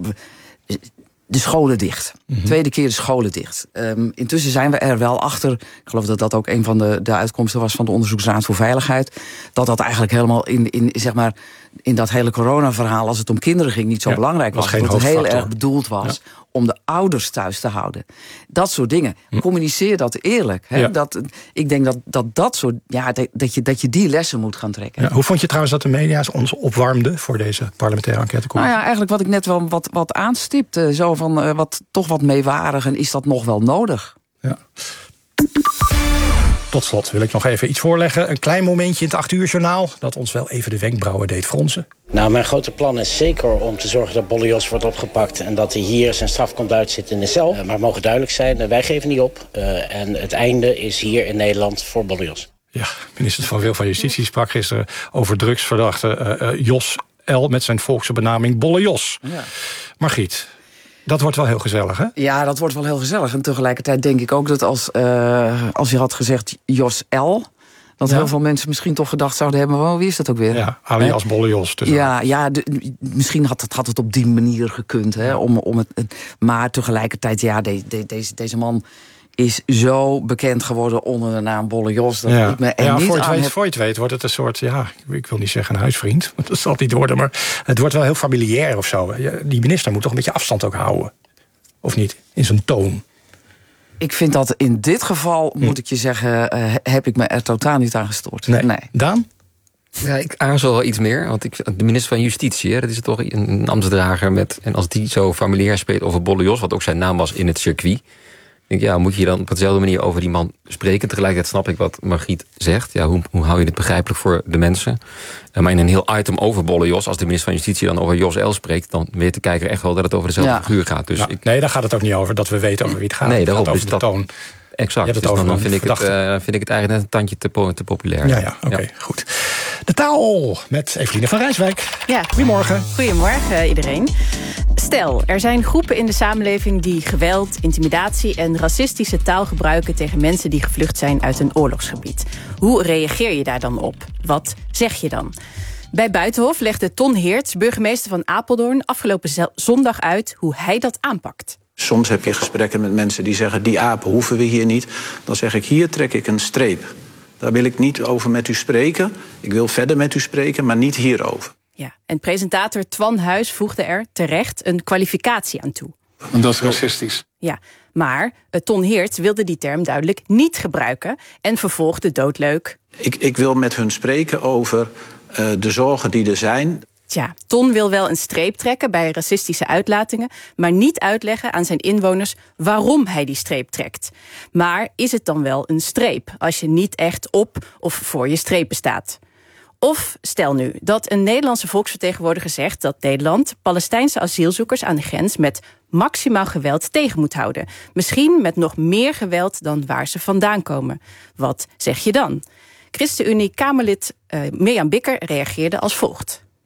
de scholen dicht. Mm-hmm. Tweede keer de scholen dicht. Um, intussen zijn we er wel achter. Ik geloof dat dat ook een van de, de uitkomsten was van de Onderzoeksraad voor Veiligheid. Dat dat eigenlijk helemaal in, in, zeg maar, in dat hele corona-verhaal, als het om kinderen ging, niet zo ja, belangrijk was. was dat het heel erg bedoeld was ja. om de ouders thuis te houden. Dat soort dingen. Hm. Communiceer dat eerlijk. Hè? Ja. Dat, ik denk dat dat, dat soort. Ja, dat, je, dat je die lessen moet gaan trekken. Ja, hoe vond je trouwens dat de media ons opwarmden voor deze parlementaire enquête? Nou ja, eigenlijk wat ik net wel wat, wat aanstipte. Zo van uh, wat, toch wat meewarig en is dat nog wel nodig? Ja. Tot slot wil ik nog even iets voorleggen. Een klein momentje in het acht uur journaal dat ons wel even de wenkbrauwen deed fronsen. Nou, mijn grote plan is zeker om te zorgen dat Bolle Jos wordt opgepakt en dat hij hier zijn straf komt uitzitten in de cel. Uh, maar het mogen duidelijk zijn, uh, wij geven niet op. Uh, en het einde is hier in Nederland voor Bolle Jos. Ja, minister Van Wil van Justitie sprak gisteren over drugsverdachte uh, uh, Jos L. met zijn volkse benaming Bolle Jos. Ja. Margriet, dat wordt wel heel gezellig, hè? Ja, dat wordt wel heel gezellig. En tegelijkertijd denk ik ook dat als, uh, als je had gezegd Jos L., dat ja. heel veel mensen misschien toch gedacht zouden hebben, oh, wie is dat ook weer? Ja, alias Bolle Jos. Dus ja, ja de, misschien had het, had het op die manier gekund. Hè, om, om het, maar tegelijkertijd, ja, de, de, deze, deze man is zo bekend geworden onder de naam Bolle Jos. Dat ja. ik me er ja, niet voor, je aan weet, heb... voor je het weet wordt het een soort, ja, ik wil niet zeggen een huisvriend, want dat zal het niet worden, maar het wordt wel heel familiair of zo. Die minister moet toch een beetje afstand ook houden? Of niet? In zijn toon. Ik vind dat in dit geval, hm. moet ik je zeggen, uh, heb ik me er totaal niet aan gestoord. Nee. nee. Daan? Ja, ik aarzel wel iets meer. Want ik, de minister van Justitie, hè, dat is toch een, een ambtsdrager met. En als die zo familiair spreekt over Bolle Jos, wat ook zijn naam was in het circuit. Ik denk, ja, moet je dan op dezelfde manier over die man spreken? Tegelijkertijd snap ik wat Margriet zegt. Ja, hoe, hoe hou je dit begrijpelijk voor de mensen? Uh, maar in een heel item over Bolle Jos, als de minister van Justitie dan over Jos L. spreekt, dan weet de kijker echt wel dat het over dezelfde ja. figuur gaat. Dus nou, ik, nee, daar gaat het ook niet over dat we weten over wie het gaat. Nee, het daarop, gaat over dus de dat, toon. Exact, dus dan, dan vind, ik het, uh, vind ik het eigenlijk net een tandje te, te populair. Ja, ja, oké, okay, ja. goed. De taal met Eveline van Rijswijk. Ja. Goedemorgen. Goedemorgen iedereen. Stel, er zijn groepen in de samenleving die geweld, intimidatie en racistische taal gebruiken tegen mensen die gevlucht zijn uit een oorlogsgebied. Hoe reageer je daar dan op? Wat zeg je dan? Bij Buitenhof legde Ton Heerts, burgemeester van Apeldoorn, afgelopen zondag uit hoe hij dat aanpakt. Soms heb je gesprekken met mensen die zeggen, die apen hoeven we hier niet. Dan zeg ik, hier trek ik een streep. Daar wil ik niet over met u spreken. Ik wil verder met u spreken, maar niet hierover. Ja, en presentator Twan Huis voegde er terecht een kwalificatie aan toe. En dat is racistisch. Ja, maar Ton Heerts wilde die term duidelijk niet gebruiken en vervolgde doodleuk. Ik, ik wil met hun spreken over uh, de zorgen die er zijn. Tja, Ton wil wel een streep trekken bij racistische uitlatingen, maar niet uitleggen aan zijn inwoners waarom hij die streep trekt. Maar is het dan wel een streep als je niet echt op of voor je strepen staat? Of stel nu dat een Nederlandse volksvertegenwoordiger zegt dat Nederland Palestijnse asielzoekers aan de grens met maximaal geweld tegen moet houden. Misschien met nog meer geweld dan waar ze vandaan komen. Wat zeg je dan? ChristenUnie-Kamerlid uh, Mirjam Bikker reageerde als volgt.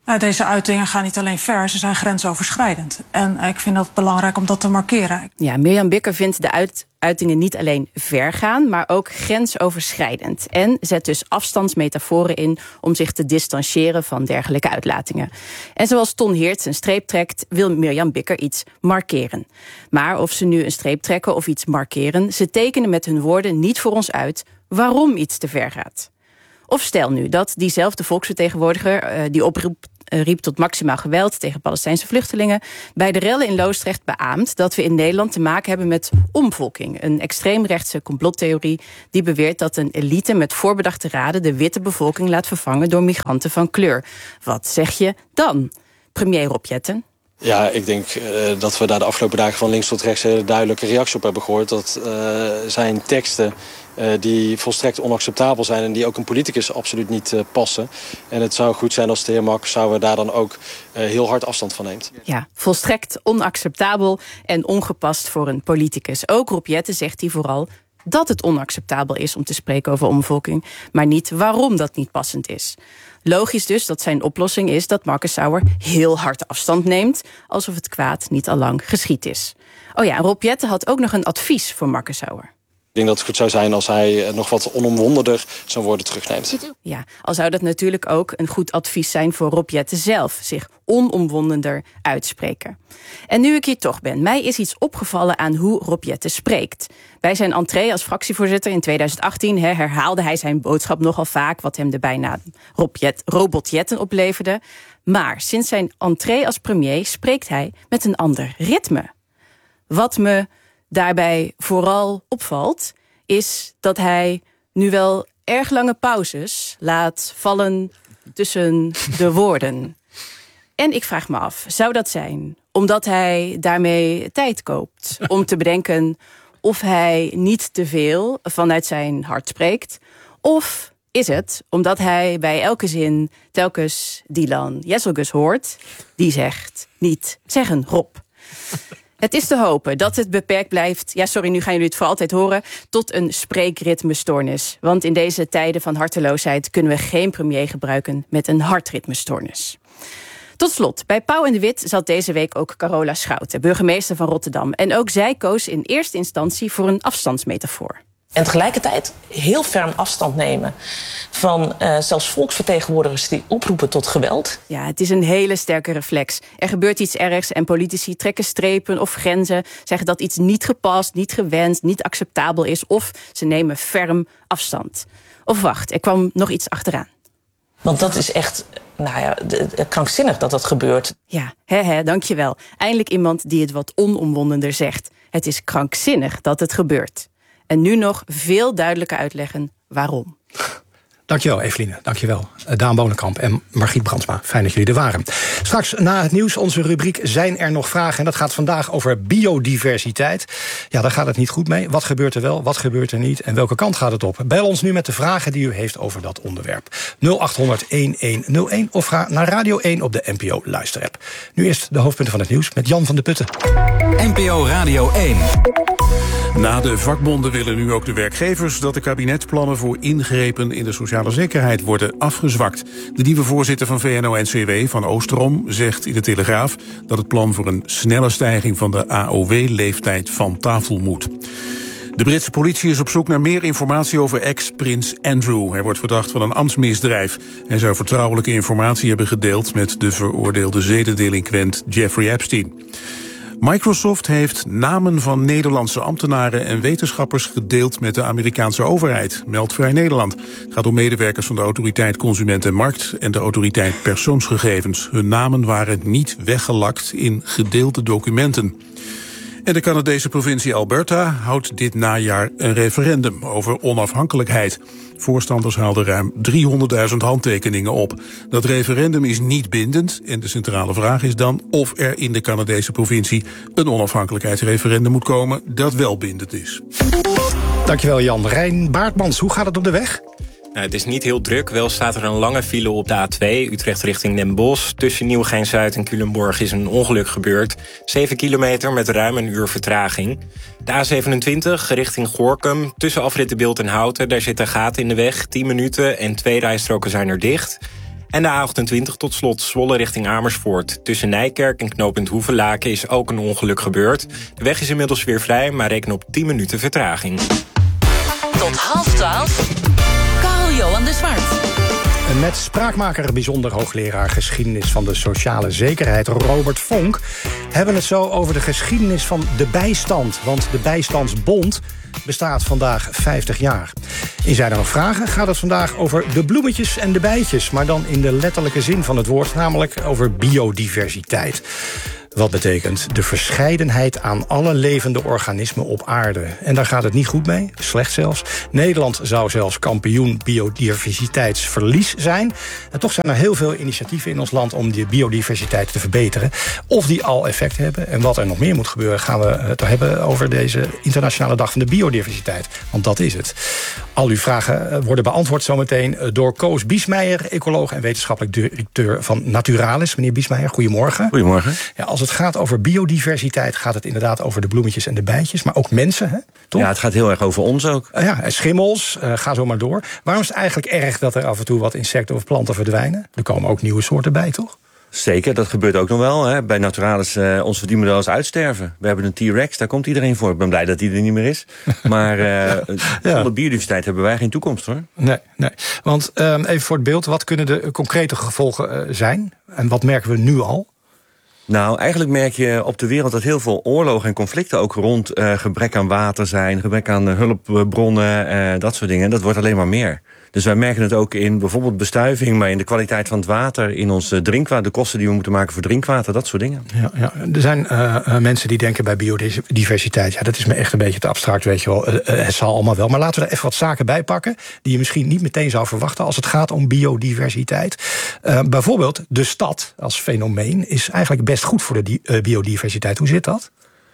Uh, deze uitingen gaan niet alleen ver, ze zijn grensoverschrijdend. En uh, ik vind dat belangrijk om dat te markeren. Ja, Mirjam Bikker vindt de uit, uitingen niet alleen ver gaan, maar ook grensoverschrijdend. En zet dus afstandsmetaforen in om zich te distancieren van dergelijke uitlatingen. En zoals Ton Heerts een streep trekt, wil Mirjam Bikker iets markeren. Maar of ze nu een streep trekken of iets markeren, ze tekenen met hun woorden niet voor ons uit waarom iets te ver gaat. Of stel nu dat diezelfde volksvertegenwoordiger uh, die oproep uh, riep tot maximaal geweld tegen Palestijnse vluchtelingen bij de rellen in Loosdrecht beaamt dat we in Nederland te maken hebben met omvolking. Een extreemrechtse complottheorie die beweert dat een elite met voorbedachte raden de witte bevolking laat vervangen door migranten van kleur. Wat zeg je dan, premier Rob Jetten? Ja, ik denk uh, dat we daar de afgelopen dagen van links tot rechts een duidelijke reactie op hebben gehoord. Dat uh, zijn teksten uh, die volstrekt onacceptabel zijn en die ook een politicus absoluut niet uh, passen. En het zou goed zijn als de heer Marcoussauer daar dan ook uh, heel hard afstand van neemt. Ja, volstrekt onacceptabel en ongepast voor een politicus. Ook Rob Jetten zegt hij vooral dat het onacceptabel is om te spreken over omvolking, maar niet waarom dat niet passend is. Logisch dus dat zijn oplossing is dat Marcoussauer heel hard afstand neemt, alsof het kwaad niet al lang geschied is. Oh ja, Rob Jetten had ook nog een advies voor Marcoussauer. Ik denk dat het goed zou zijn als hij nog wat onomwonderder zijn woorden terugneemt. Ja, al zou dat natuurlijk ook een goed advies zijn voor Rob Jetten zelf, zich onomwonderder uitspreken. En nu ik hier toch ben, mij is iets opgevallen aan hoe Rob Jetten spreekt. Bij zijn entree als fractievoorzitter in tweeduizend achttien he, herhaalde hij zijn boodschap nogal vaak, wat hem de bijnaam Rob Jet, Robot Jetten opleverde. Maar sinds zijn entree als premier spreekt hij met een ander ritme. Wat me daarbij vooral opvalt, is dat hij nu wel erg lange pauzes laat vallen tussen de woorden. En ik vraag me af, zou dat zijn omdat hij daarmee tijd koopt om te bedenken of hij niet te veel vanuit zijn hart spreekt? Of is het omdat hij bij elke zin telkens Dylan Jesselgus hoort, die zegt niet zeggen Rob. Het is te hopen dat het beperkt blijft, ja sorry, nu gaan jullie het voor altijd horen, tot een spreekritmestoornis. Want in deze tijden van harteloosheid kunnen we geen premier gebruiken met een hartritmestoornis. Tot slot, bij Pauw en de Wit zat deze week ook Carola Schouten, burgemeester van Rotterdam. En ook zij koos in eerste instantie voor een afstandsmetafoor. En tegelijkertijd heel ferm afstand nemen van uh, zelfs volksvertegenwoordigers die oproepen tot geweld. Ja, het is een hele sterke reflex. Er gebeurt iets ergs en politici trekken strepen of grenzen, zeggen dat iets niet gepast, niet gewenst, niet acceptabel is, of ze nemen ferm afstand. Of wacht, er kwam nog iets achteraan. Want dat is echt, nou ja, de, de, krankzinnig dat dat gebeurt. Ja, hè, hè, dankjewel. Eindelijk iemand die het wat onomwonderder zegt. Het is krankzinnig dat het gebeurt. En nu nog veel duidelijker uitleggen waarom. Dankjewel, Eveline. Dankjewel, Daan Bonenkamp en Margriet Brandsma. Fijn dat jullie er waren. Straks na het nieuws, onze rubriek Zijn er nog vragen? En dat gaat vandaag over biodiversiteit. Ja, daar gaat het niet goed mee. Wat gebeurt er wel, wat gebeurt er niet? En welke kant gaat het op? Bel ons nu met de vragen die u heeft over dat onderwerp. nul acht honderd elf nul een of ga naar Radio één op de N P O luisterapp. Nu eerst de hoofdpunten van het nieuws met Jan van de Putten. N P O Radio één. Na de vakbonden willen nu ook de werkgevers dat de kabinetsplannen voor ingrepen in de sociale zekerheid worden afgezwakt. De nieuwe voorzitter van V N O N C W, Van Oosterom, zegt in de Telegraaf dat het plan voor een snelle stijging van de A O W-leeftijd van tafel moet. De Britse politie is op zoek naar meer informatie over ex-prins Andrew. Hij wordt verdacht van een ambtsmisdrijf. Hij zou vertrouwelijke informatie hebben gedeeld met de veroordeelde zedendelinquent Jeffrey Epstein. Microsoft heeft namen van Nederlandse ambtenaren en wetenschappers gedeeld met de Amerikaanse overheid, meldt Vrij Nederland. Het gaat om medewerkers van de Autoriteit Consument en Markt en de Autoriteit Persoonsgegevens. Hun namen waren niet weggelakt in gedeelde documenten. En de Canadese provincie Alberta houdt dit najaar een referendum over onafhankelijkheid. Voorstanders haalden ruim driehonderdduizend handtekeningen op. Dat referendum is niet bindend en de centrale vraag is dan of er in de Canadese provincie een onafhankelijkheidsreferendum moet komen dat wel bindend is. Dankjewel Jan. Rijn Baartmans, hoe gaat het op de weg? Nou, het is niet heel druk. Wel staat er een lange file op de A twee, Utrecht richting Den Bosch. Tussen Nieuwegein-Zuid en Culemborg is een ongeluk gebeurd. zeven kilometer met ruim een uur vertraging. De A zevenentwintig richting Gorinchem. Tussen afrit De Bilt en Houten, daar zitten gaten in de weg. tien minuten en twee rijstroken zijn er dicht. En de A achtentwintig tot slot Zwolle richting Amersfoort. Tussen Nijkerk en knooppunt Hoevelaken is ook een ongeluk gebeurd. De weg is inmiddels weer vrij, maar reken op tien minuten vertraging. Tot half twaalf. Carl-Johan de Zwart. Met spraakmaker, bijzonder hoogleraar geschiedenis van de sociale zekerheid Robert Vonk hebben we het zo over de geschiedenis van de bijstand. Want de Bijstandsbond bestaat vandaag vijftig jaar. In Zijn er nog vragen gaat het vandaag over de bloemetjes en de bijtjes, maar dan in de letterlijke zin van het woord, namelijk over biodiversiteit. Wat betekent de verscheidenheid aan alle levende organismen op aarde. En daar gaat het niet goed mee, slecht zelfs. Nederland zou zelfs kampioen biodiversiteitsverlies zijn. En toch zijn er heel veel initiatieven in ons land om die biodiversiteit te verbeteren. Of die al effect hebben. En wat er nog meer moet gebeuren, gaan we het hebben over deze internationale dag van de biodiversiteit. Want dat is het. Al uw vragen worden beantwoord zometeen door Koos Biesmeijer, ecoloog en wetenschappelijk directeur van Naturalis. Meneer Biesmeijer, goedemorgen. Goedemorgen. Ja, als het gaat over biodiversiteit gaat het inderdaad over de bloemetjes en de bijtjes, maar ook mensen, hè? Toch? Ja, het gaat heel erg over ons ook. Uh, ja, en schimmels, uh, ga zo maar door. Waarom is het eigenlijk erg dat er af en toe wat insecten of planten verdwijnen? Er komen ook nieuwe soorten bij, toch? Zeker, dat gebeurt ook nog wel. Hè. Bij Naturalis, uh, ons verdienmodel is uitsterven. We hebben een T-Rex, daar komt iedereen voor. Ik ben blij dat die er niet meer is. Maar uh, ja. Zonder biodiversiteit hebben wij geen toekomst, hoor. Nee, nee. Want uh, even voor het beeld, wat kunnen de concrete gevolgen uh, zijn? En wat merken we nu al? Nou, eigenlijk merk je op de wereld dat heel veel oorlogen en conflicten ook rond uh, gebrek aan water zijn, gebrek aan uh, hulpbronnen, uh, dat soort dingen. Dat wordt alleen maar meer. Dus wij merken het ook in bijvoorbeeld bestuiving, maar in de kwaliteit van het water, in ons uh, drinkwater, de kosten die we moeten maken voor drinkwater, dat soort dingen. Ja, ja. Er zijn uh, uh, mensen die denken bij biodiversiteit, ja, dat is me echt een beetje te abstract, weet je wel. Uh, uh, het zal allemaal wel. Maar laten we er even wat zaken bij pakken die je misschien niet meteen zou verwachten als het gaat om biodiversiteit. Uh, bijvoorbeeld de stad als fenomeen is eigenlijk best goed voor de di- uh, biodiversiteit. Hoe zit dat?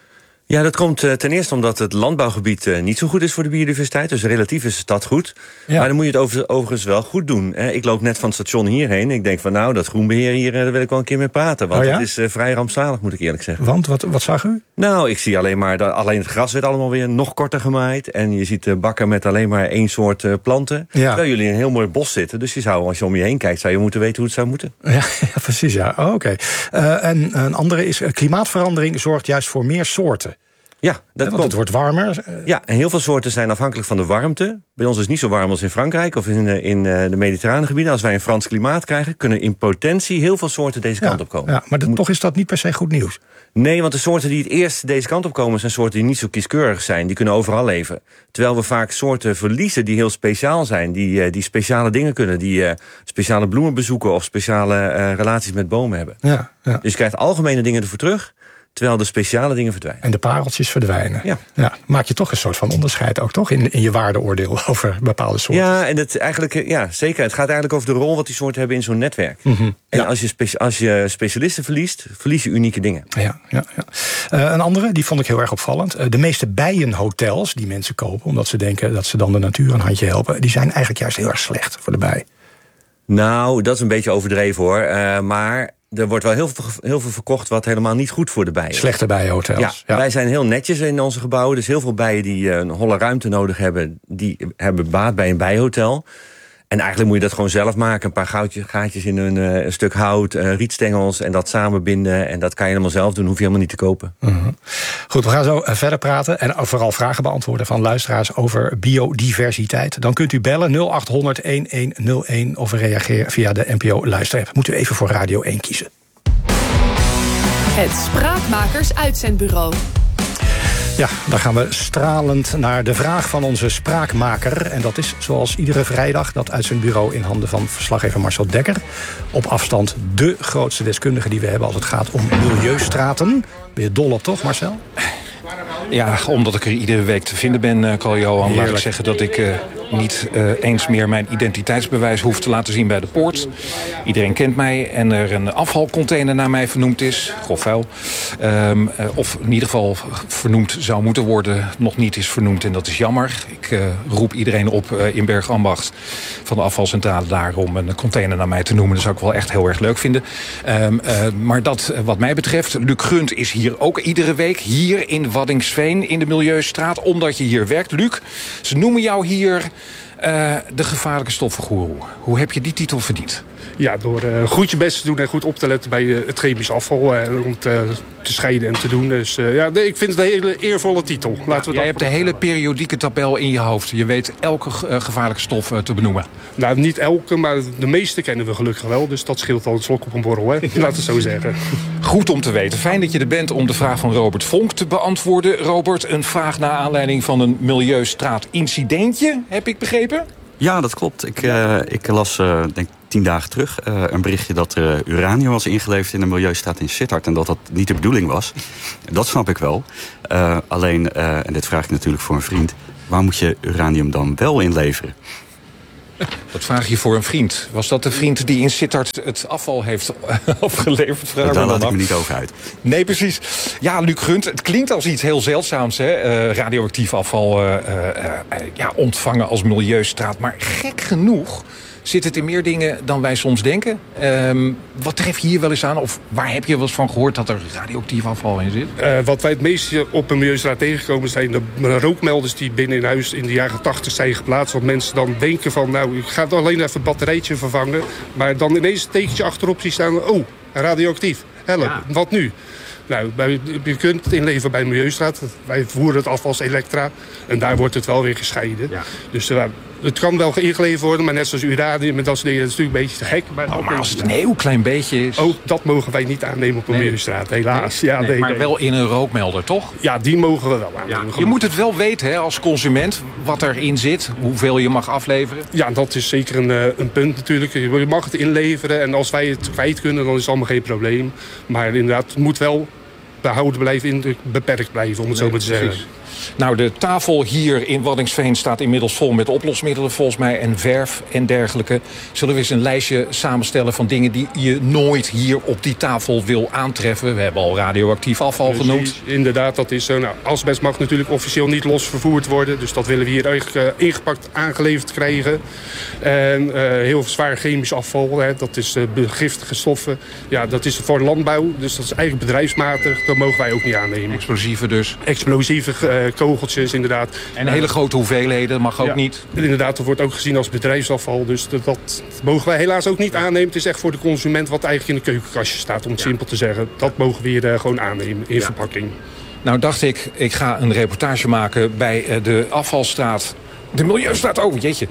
Ja, dat komt uh, ten eerste omdat het landbouwgebied uh, niet zo goed is voor de biodiversiteit. Dus relatief is de stad goed. Ja. Maar dan moet je het over, overigens wel goed doen. Hè. Ik loop net van het station hierheen. Ik denk van nou, dat groenbeheer hier, uh, daar wil ik wel een keer mee praten. Want oh ja? Het is uh, vrij rampzalig, moet ik eerlijk zeggen. Want, wat, wat zag u? Nou, ik zie alleen maar, dat alleen het gras werd allemaal weer nog korter gemaaid. En je ziet uh, bakken met alleen maar één soort uh, planten. Ja. Terwijl jullie in een heel mooi bos zitten. Dus je zou, als je om je heen kijkt, zou je moeten weten hoe het zou moeten. Ja, ja precies, ja. Oh, oké. Okay. Uh, en een andere is, uh, klimaatverandering zorgt juist voor meer soorten. Ja, dat ja, want het wordt warmer. Ja, en heel veel soorten zijn afhankelijk van de warmte. Bij ons is het niet zo warm als in Frankrijk of in, in de mediterrane gebieden. Als wij een Frans klimaat krijgen, kunnen in potentie heel veel soorten deze ja, kant op komen. Ja, maar de, toch is dat niet per se goed nieuws. Nee, want de soorten die het eerst deze kant op komen zijn soorten die niet zo kieskeurig zijn. Die kunnen overal leven. Terwijl we vaak soorten verliezen die heel speciaal zijn. Die, die speciale dingen kunnen. Die uh, speciale bloemen bezoeken of speciale uh, relaties met bomen hebben. Ja, ja. Dus je krijgt algemene dingen ervoor terug, terwijl de speciale dingen verdwijnen. En de pareltjes verdwijnen. Ja. Ja, maak je toch een soort van onderscheid ook, toch? In, in je waardeoordeel over bepaalde soorten. Ja, en het eigenlijk, ja, zeker. Het gaat eigenlijk over de rol wat die soorten hebben in zo'n netwerk. Mm-hmm. En ja. als, je spe- als je specialisten verliest, verlies je unieke dingen. Ja, ja, ja. Uh, een andere, die vond ik heel erg opvallend. Uh, de meeste bijenhotels die mensen kopen, omdat ze denken dat ze dan de natuur een handje helpen, die zijn eigenlijk juist heel erg slecht voor de bij. Nou, dat is een beetje overdreven, hoor. Uh, maar er wordt wel heel veel, heel veel verkocht wat helemaal niet goed voor de bijen is. Slechte bijenhotels. Ja, ja, wij zijn heel netjes in onze gebouwen. Dus heel veel bijen die een holle ruimte nodig hebben, die hebben baat bij een bijenhotel. En eigenlijk moet je dat gewoon zelf maken. Een paar goudjes, gaatjes in een, uh, een stuk hout, uh, rietstengels en dat samenbinden. En dat kan je helemaal zelf doen, hoef je helemaal niet te kopen. Mm-hmm. Goed, we gaan zo uh, verder praten en vooral vragen beantwoorden van luisteraars over biodiversiteit. Dan kunt u bellen nul acht honderd elf nul een of reageer via de N P O luisterapp. Moet u even voor Radio één kiezen. Het Spraakmakers Uitzendbureau. Ja, dan gaan we stralend naar de vraag van onze spraakmaker. En dat is zoals iedere vrijdag dat uitzendbureau in handen van verslaggever Marcel Dekker. Op afstand de grootste deskundige die we hebben als het gaat om milieustraten. Ben je dol op, toch, Marcel? Ja, omdat ik er iedere week te vinden ben, uh, Carl-Johan, laat ik zeggen dat ik uh, niet uh, eens meer mijn identiteitsbewijs hoef te laten zien bij de poort. Iedereen kent mij en er een afvalcontainer naar mij vernoemd is, grof vuil. Um, uh, of in ieder geval vernoemd zou moeten worden, nog niet is vernoemd en dat is jammer. Ik uh, roep iedereen op uh, in Bergambacht van de afvalcentrale daar om een container naar mij te noemen. Dat zou ik wel echt heel erg leuk vinden. Um, uh, maar dat uh, wat mij betreft, Luc Grunt is hier ook iedere week, hier in Waddinxveen in de Milieustraat, omdat je hier werkt. Luc, ze noemen jou hier Uh, de gevaarlijke stoffengoeroe. Hoe heb je die titel verdiend? Ja, door uh, goed je best te doen en goed op te letten bij uh, het chemisch afval. Uh, om te, te scheiden en te doen. Dus uh, ja, nee, ik vind het een hele eervolle titel. Laten we Jij hebt de hele periodieke tabel in je hoofd. Je weet elke uh, gevaarlijke stof uh, te benoemen. Nou, niet elke, maar de meeste kennen we gelukkig wel. Dus dat scheelt al een slok op een borrel, hè? Laat het zo zeggen. Goed om te weten. Fijn dat je er bent om de vraag van Robert Vonk te beantwoorden. Robert, een vraag naar aanleiding van een milieustraatincidentje, heb ik begrepen? Ja, dat klopt. Ik, uh, ik las, uh, denk tien dagen terug, uh, een berichtje dat er uh, uranium was ingeleverd in de milieustraat in Sittard. En dat dat niet de bedoeling was. Dat snap ik wel. Uh, alleen, uh, en dit vraag ik natuurlijk voor een vriend, waar moet je uranium dan wel inleveren? Dat vraag je voor een vriend. Was dat de vriend die in Sittard het afval heeft afgeleverd? Vraag Daar laat ik me niet over uit. Nee, precies. Ja, Luc Gunt, het klinkt als iets heel zeldzaams, hè? Uh, radioactief afval uh, uh, uh, ja, ontvangen als milieustraat. Maar gek genoeg zit het in meer dingen dan wij soms denken. Um, wat tref je hier wel eens aan? Of waar heb je wel eens van gehoord dat er radioactief afval in zit? Uh, wat wij het meest op een milieustraat tegenkomen zijn de rookmelders die binnen in huis in de jaren tachtig zijn geplaatst. Want mensen dan denken van, nou, ik ga alleen even het batterijtje vervangen. Maar dan ineens een tekentje achterop zien staan, oh, radioactief. Help, ja. Wat nu? Nou, bij, je kunt het inleveren bij de milieustraat. Wij voeren het af als Elektra. En daar wordt het wel weer gescheiden. Ja. Dus uh, het kan wel ingeleverd worden, maar net zoals uranium en dat soort dingen, dat is natuurlijk een beetje te gek. Maar, oh, maar als het een heel klein beetje is... Ook dat mogen wij niet aannemen op een nee. milieustraat, helaas. Nee, ja, nee, nee, maar nee. wel in een rookmelder, toch? Ja, die mogen we wel aannemen. Ja, je moet het wel weten, hè, als consument, wat erin zit, hoeveel je mag afleveren. Ja, dat is zeker een, een punt natuurlijk. Je mag het inleveren en als wij het kwijt kunnen, dan is het allemaal geen probleem. Maar inderdaad, het moet wel behouden blijven, in, beperkt blijven, om het nee, zo maar te zeggen. Precies. Nou, de tafel hier in Waddinxveen staat inmiddels vol met oplosmiddelen volgens mij en verf en dergelijke. Zullen we eens een lijstje samenstellen van dingen die je nooit hier op die tafel wil aantreffen? We hebben al radioactief afval Precies, genoemd. Inderdaad, dat is zo. Nou, asbest mag natuurlijk officieel niet los vervoerd worden. Dus dat willen we hier eigenlijk uh, ingepakt aangeleverd krijgen. En uh, heel zwaar chemisch afval, hè, dat is uh, giftige stoffen. Ja, dat is voor landbouw, dus dat is eigenlijk bedrijfsmatig. Dat mogen wij ook niet aannemen. Explosieven dus? Explosieve uh, kogeltjes, inderdaad. En hele grote hoeveelheden, mag ook ja, niet? Inderdaad, dat wordt ook gezien als bedrijfsafval. Dus dat, dat mogen wij helaas ook niet aannemen. Het is echt voor de consument wat eigenlijk in de keukenkastje staat, om het ja. simpel te zeggen. Dat mogen we hier uh, gewoon aannemen in ja. verpakking. Nou dacht ik, ik ga een reportage maken bij uh, de afvalstraat. De Milieustraat, oh jeetje.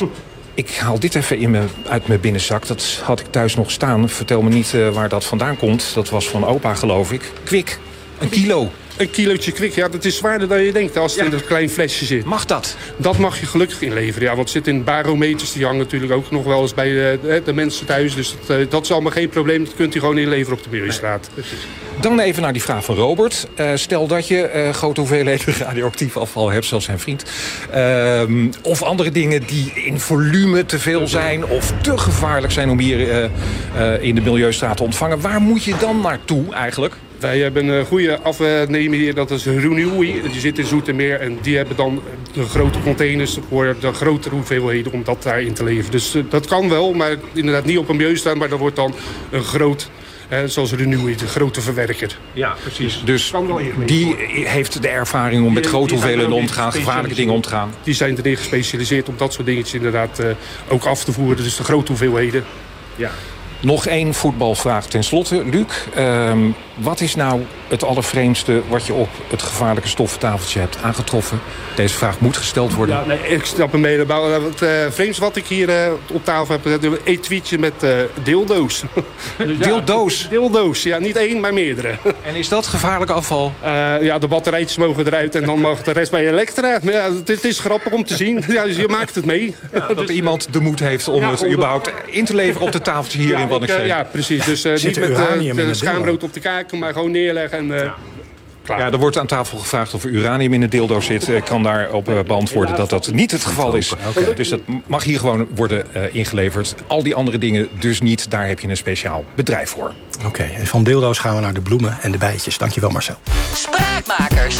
Ik haal dit even in me, uit mijn binnenzak. Dat had ik thuis nog staan. Vertel me niet uh, waar dat vandaan komt. Dat was van opa, geloof ik. Kwik, een kilo. Een kilootje kwik, ja, dat is zwaarder dan je denkt als het ja. in een klein flesje zit. Mag dat? Dat mag je gelukkig inleveren, ja. Want het zit in barometers, die hangen natuurlijk ook nog wel eens bij de, de mensen thuis. Dus dat, dat is allemaal geen probleem, dat kunt u gewoon inleveren op de Milieustraat. Nee, dan even naar die vraag van Robert. Uh, stel dat je uh, grote hoeveelheden radioactief afval hebt, zoals zijn vriend. Uh, of andere dingen die in volume te veel zijn of te gevaarlijk zijn om hier uh, uh, in de Milieustraat te ontvangen. Waar moet je dan naartoe eigenlijk? Wij hebben een goede afnemer hier, dat is Renewi. Die zit in Zoetermeer en die hebben dan de grote containers voor de grotere hoeveelheden om dat daarin te leveren. Dus uh, dat kan wel, maar inderdaad niet op een milieustraat, maar dat wordt dan een groot, uh, zoals Renewi, de grote verwerker. Ja, precies. Dus die heeft de ervaring om met die, grote hoeveelheden om te gaan, gevaarlijke dingen om te gaan. Die zijn erin gespecialiseerd om dat soort dingetjes inderdaad uh, ook af te voeren. Dus de grote hoeveelheden. Ja. Nog één voetbalvraag ten slotte. Luc, um, wat is nou het allervreemdste wat je op het gevaarlijke stoffentafeltje hebt aangetroffen? Deze vraag moet gesteld worden. Ja, nee, ik snap hem mee. Het uh, vreemdste wat ik hier uh, op tafel heb, een etuietje met uh, dildo's. Dildo's? Ja, dildo's, ja, niet één, maar meerdere. En is dat gevaarlijk afval? Uh, ja, de batterijtjes mogen eruit en dan mag de rest bij Elektra. Ja, het, het is grappig om te zien. Ja, dus je maakt het mee. Ja, dat dus, iemand de moed heeft om ja, het onder... überhaupt in te leveren op de tafeltje hier ja, in Waddinxveen. Ja, precies. Dus uh, niet met uh, de schaamrood op de kaken, maar gewoon neerleggen en... Uh, ja. Ja, er wordt aan tafel gevraagd of er uranium in de dildo zit. Ik kan daarop uh, beantwoorden dat dat niet het geval is. Okay. Dus dat mag hier gewoon worden uh, ingeleverd. Al die andere dingen dus niet. Daar heb je een speciaal bedrijf voor. Oké, okay, en van dildo's gaan we naar de bloemen en de bijtjes. Dankjewel, Marcel. Spraakmakers.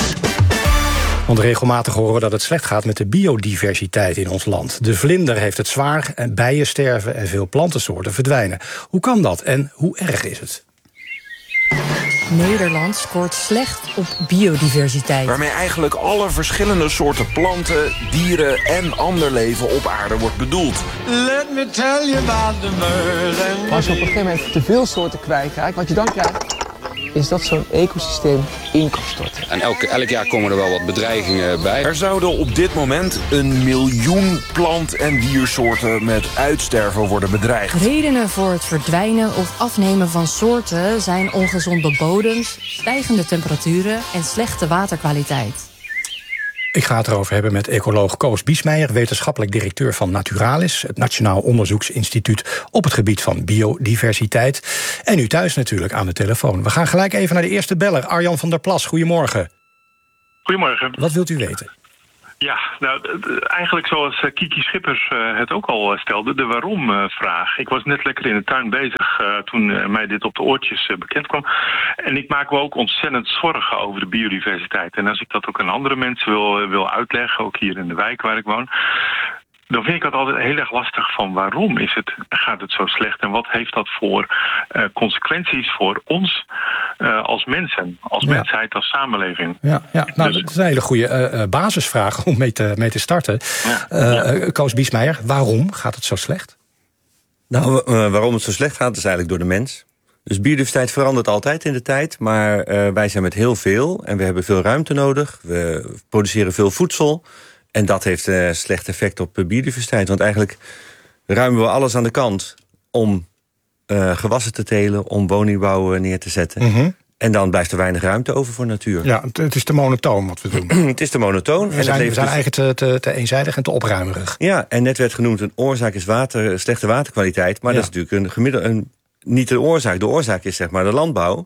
Want regelmatig horen we dat het slecht gaat met de biodiversiteit in ons land. De vlinder heeft het zwaar, en bijen sterven en veel plantensoorten verdwijnen. Hoe kan dat en hoe erg is het? Nederland scoort slecht op biodiversiteit. Waarmee eigenlijk alle verschillende soorten planten, dieren en ander leven op aarde wordt bedoeld. Let me tell you about the birds. Als je op een gegeven moment te veel soorten kwijtraakt, wat je dan krijgt, is dat zo'n ecosysteem in kan storten. En elk, elk jaar komen er wel wat bedreigingen bij. Er zouden op dit moment een miljoen plant- en diersoorten met uitsterven worden bedreigd. Redenen voor het verdwijnen of afnemen van soorten zijn ongezonde bodems, stijgende temperaturen en slechte waterkwaliteit. Ik ga het erover hebben met ecoloog Koos Biesmeijer, wetenschappelijk directeur van Naturalis, het Nationaal Onderzoeksinstituut op het gebied van biodiversiteit. En u thuis natuurlijk aan de telefoon. We gaan gelijk even naar de eerste beller, Arjan van der Plas. Goedemorgen. Goedemorgen. Wat wilt u weten? Ja, nou, eigenlijk zoals Kiki Schippers het ook al stelde, de waarom-vraag. Ik was net lekker in de tuin bezig uh, toen uh, mij dit op de oortjes uh, bekend kwam. En ik maak me ook ontzettend zorgen over de biodiversiteit. En als ik dat ook aan andere mensen wil, uh, wil uitleggen, ook hier in de wijk waar ik woon, dan vind ik het altijd heel erg lastig van waarom is het, gaat het zo slecht en wat heeft dat voor uh, consequenties voor ons uh, als mensen, als ja. mensheid, als samenleving. Ja, ja. Nou, dus, dat is een hele goede uh, basisvraag om mee te, mee te starten. Ja. Uh, ja. Koos Biesmeijer, waarom gaat het zo slecht? Nou, uh, waarom het zo slecht gaat is eigenlijk door de mens. Dus biodiversiteit verandert altijd in de tijd, maar uh, wij zijn met heel veel en we hebben veel ruimte nodig. We produceren veel voedsel. En dat heeft een uh, slecht effect op uh, biodiversiteit. Want eigenlijk ruimen we alles aan de kant om uh, gewassen te telen, om woningbouw uh, neer te zetten. Mm-hmm. En dan blijft er weinig ruimte over voor natuur. Ja, het is te monotoon wat we doen. Het is te monotoon. We en zijn, het we zijn dus... eigenlijk te, te, te eenzijdig en te opruimerig. Ja, en net werd genoemd, een oorzaak is water, slechte waterkwaliteit. Maar ja. dat is natuurlijk een gemiddelde, een, niet de oorzaak. De oorzaak is zeg maar de landbouw.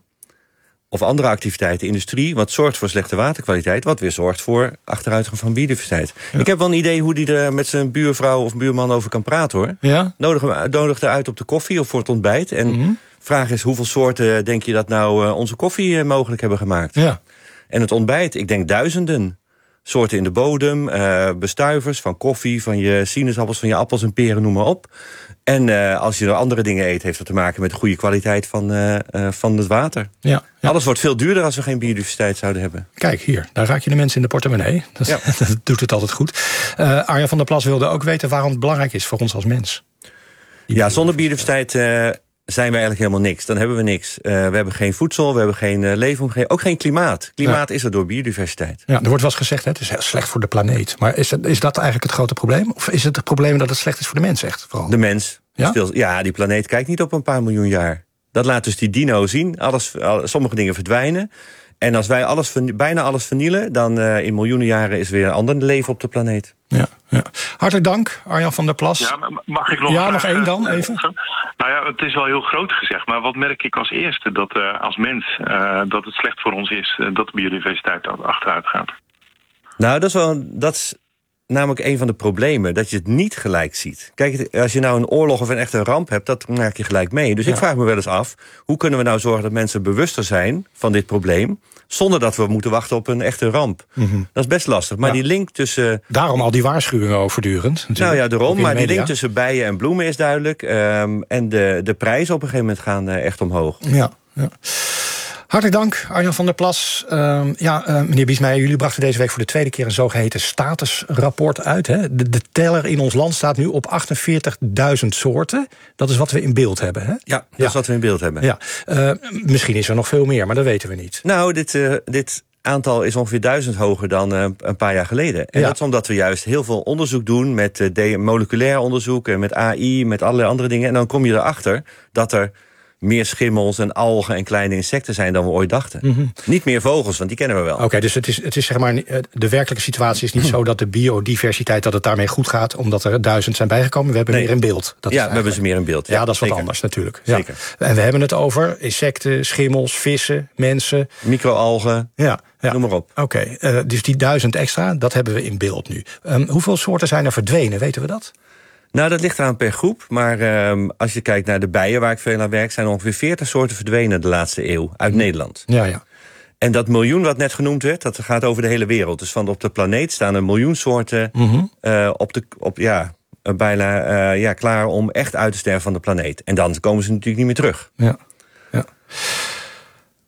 Of andere activiteiten, industrie, wat zorgt voor slechte waterkwaliteit, wat weer zorgt voor achteruitgang van biodiversiteit. Ja. Ik heb wel een idee hoe die er met zijn buurvrouw of buurman over kan praten, hoor. Ja? Nodig hem nodig eruit op de koffie of voor het ontbijt. En mm-hmm. vraag is, hoeveel soorten denk je dat nou uh, onze koffie uh, mogelijk hebben gemaakt? Ja. En het ontbijt, ik denk duizenden. Soorten in de bodem, uh, bestuivers van koffie, van je sinaasappels, van je appels en peren, noem maar op. En uh, als je er andere dingen eet, heeft dat te maken met de goede kwaliteit van, uh, uh, van het water. Ja, ja. Alles wordt veel duurder als we geen biodiversiteit zouden hebben. Kijk, hier, daar raak je de mensen in de portemonnee. Dat, ja. dat doet het altijd goed. Uh, Arjan van der Plas wilde ook weten waarom het belangrijk is voor ons als mens. Ja, zonder biodiversiteit uh, zijn we eigenlijk helemaal niks. Dan hebben we niks. Uh, we hebben geen voedsel, we hebben geen uh, leefomgeving, ook geen klimaat. Klimaat ja. is er door biodiversiteit. Ja, er wordt wel eens gezegd, hè, het is heel slecht voor de planeet. Maar is, het, is dat eigenlijk het grote probleem? Of is het het probleem dat het slecht is voor de mens echt? Vooral? De mens. Ja? Stil, ja, die planeet kijkt niet op een paar miljoen jaar. Dat laat dus die dino zien. Alles, al, sommige dingen verdwijnen. En als wij alles, bijna alles vernielen, dan uh, in miljoenen jaren is weer een ander leven op de planeet. Ja, ja. Hartelijk dank, Arjan van der Plas. Ja, mag ik nog ja, nog één dan, even? Nou ja, het is wel heel groot gezegd, maar wat merk ik als eerste? Dat uh, als mens, uh, dat het slecht voor ons is, uh, dat de biodiversiteit achteruit gaat. Nou, dat is wel, dat is namelijk een van de problemen, dat je het niet gelijk ziet. Kijk, als je nou een oorlog of een echte ramp hebt, dat maak je gelijk mee. Dus ja. ik vraag me wel eens af, hoe kunnen we nou zorgen dat mensen bewuster zijn van dit probleem, zonder dat we moeten wachten op een echte ramp. Mm-hmm. Dat is best lastig. Maar ja. die link tussen... Daarom al die waarschuwingen ook voortdurend. Natuurlijk. Nou ja, daarom. Maar die link tussen bijen en bloemen is duidelijk. Um, en de, de prijzen op een gegeven moment gaan uh, echt omhoog. Ja, ja. Hartelijk dank, Arjan van der Plas. Uh, ja, uh, meneer Biesmeijer, jullie brachten deze week voor de tweede keer een zogeheten statusrapport uit. Hè? De, de teller in ons land staat nu op achtenveertigduizend soorten. Dat is wat we in beeld hebben, hè? Ja, dat ja. is wat we in beeld hebben. Ja. Uh, misschien is er nog veel meer, maar dat weten we niet. Nou, dit, uh, dit aantal is ongeveer duizend hoger dan uh, een paar jaar geleden. En ja. dat is omdat we juist heel veel onderzoek doen met uh, de, moleculair onderzoek en met A I, met allerlei andere dingen. En dan kom je erachter dat er meer schimmels en algen en kleine insecten zijn dan we ooit dachten. Mm-hmm. Niet meer vogels, want die kennen we wel. Oké, okay, dus het is, het is zeg maar, de werkelijke situatie is niet zo dat de biodiversiteit, dat het daarmee goed gaat, omdat er duizend zijn bijgekomen. We hebben nee. meer in beeld. Dat ja, we hebben ze meer in beeld. Ja, ja dat is wat zeker. anders natuurlijk. Zeker. Ja. En we hebben het over insecten, schimmels, vissen, mensen. Microalgen, ja, ja. noem maar op. Oké, okay, uh, dus die duizend extra, dat hebben we in beeld nu. Um, hoeveel soorten zijn er verdwenen, weten we dat? Nou, dat ligt eraan per groep. Maar um, als je kijkt naar de bijen waar ik veel aan werk, zijn er ongeveer veertig soorten verdwenen de laatste eeuw uit mm. Nederland. Ja, ja. En dat miljoen wat net genoemd werd, dat gaat over de hele wereld. Dus van op de planeet staan een miljoen soorten mm-hmm. uh, op de, op, ja, uh, bijna uh, ja, klaar om echt uit te sterven van de planeet. En dan komen ze natuurlijk niet meer terug. Ja. Ja.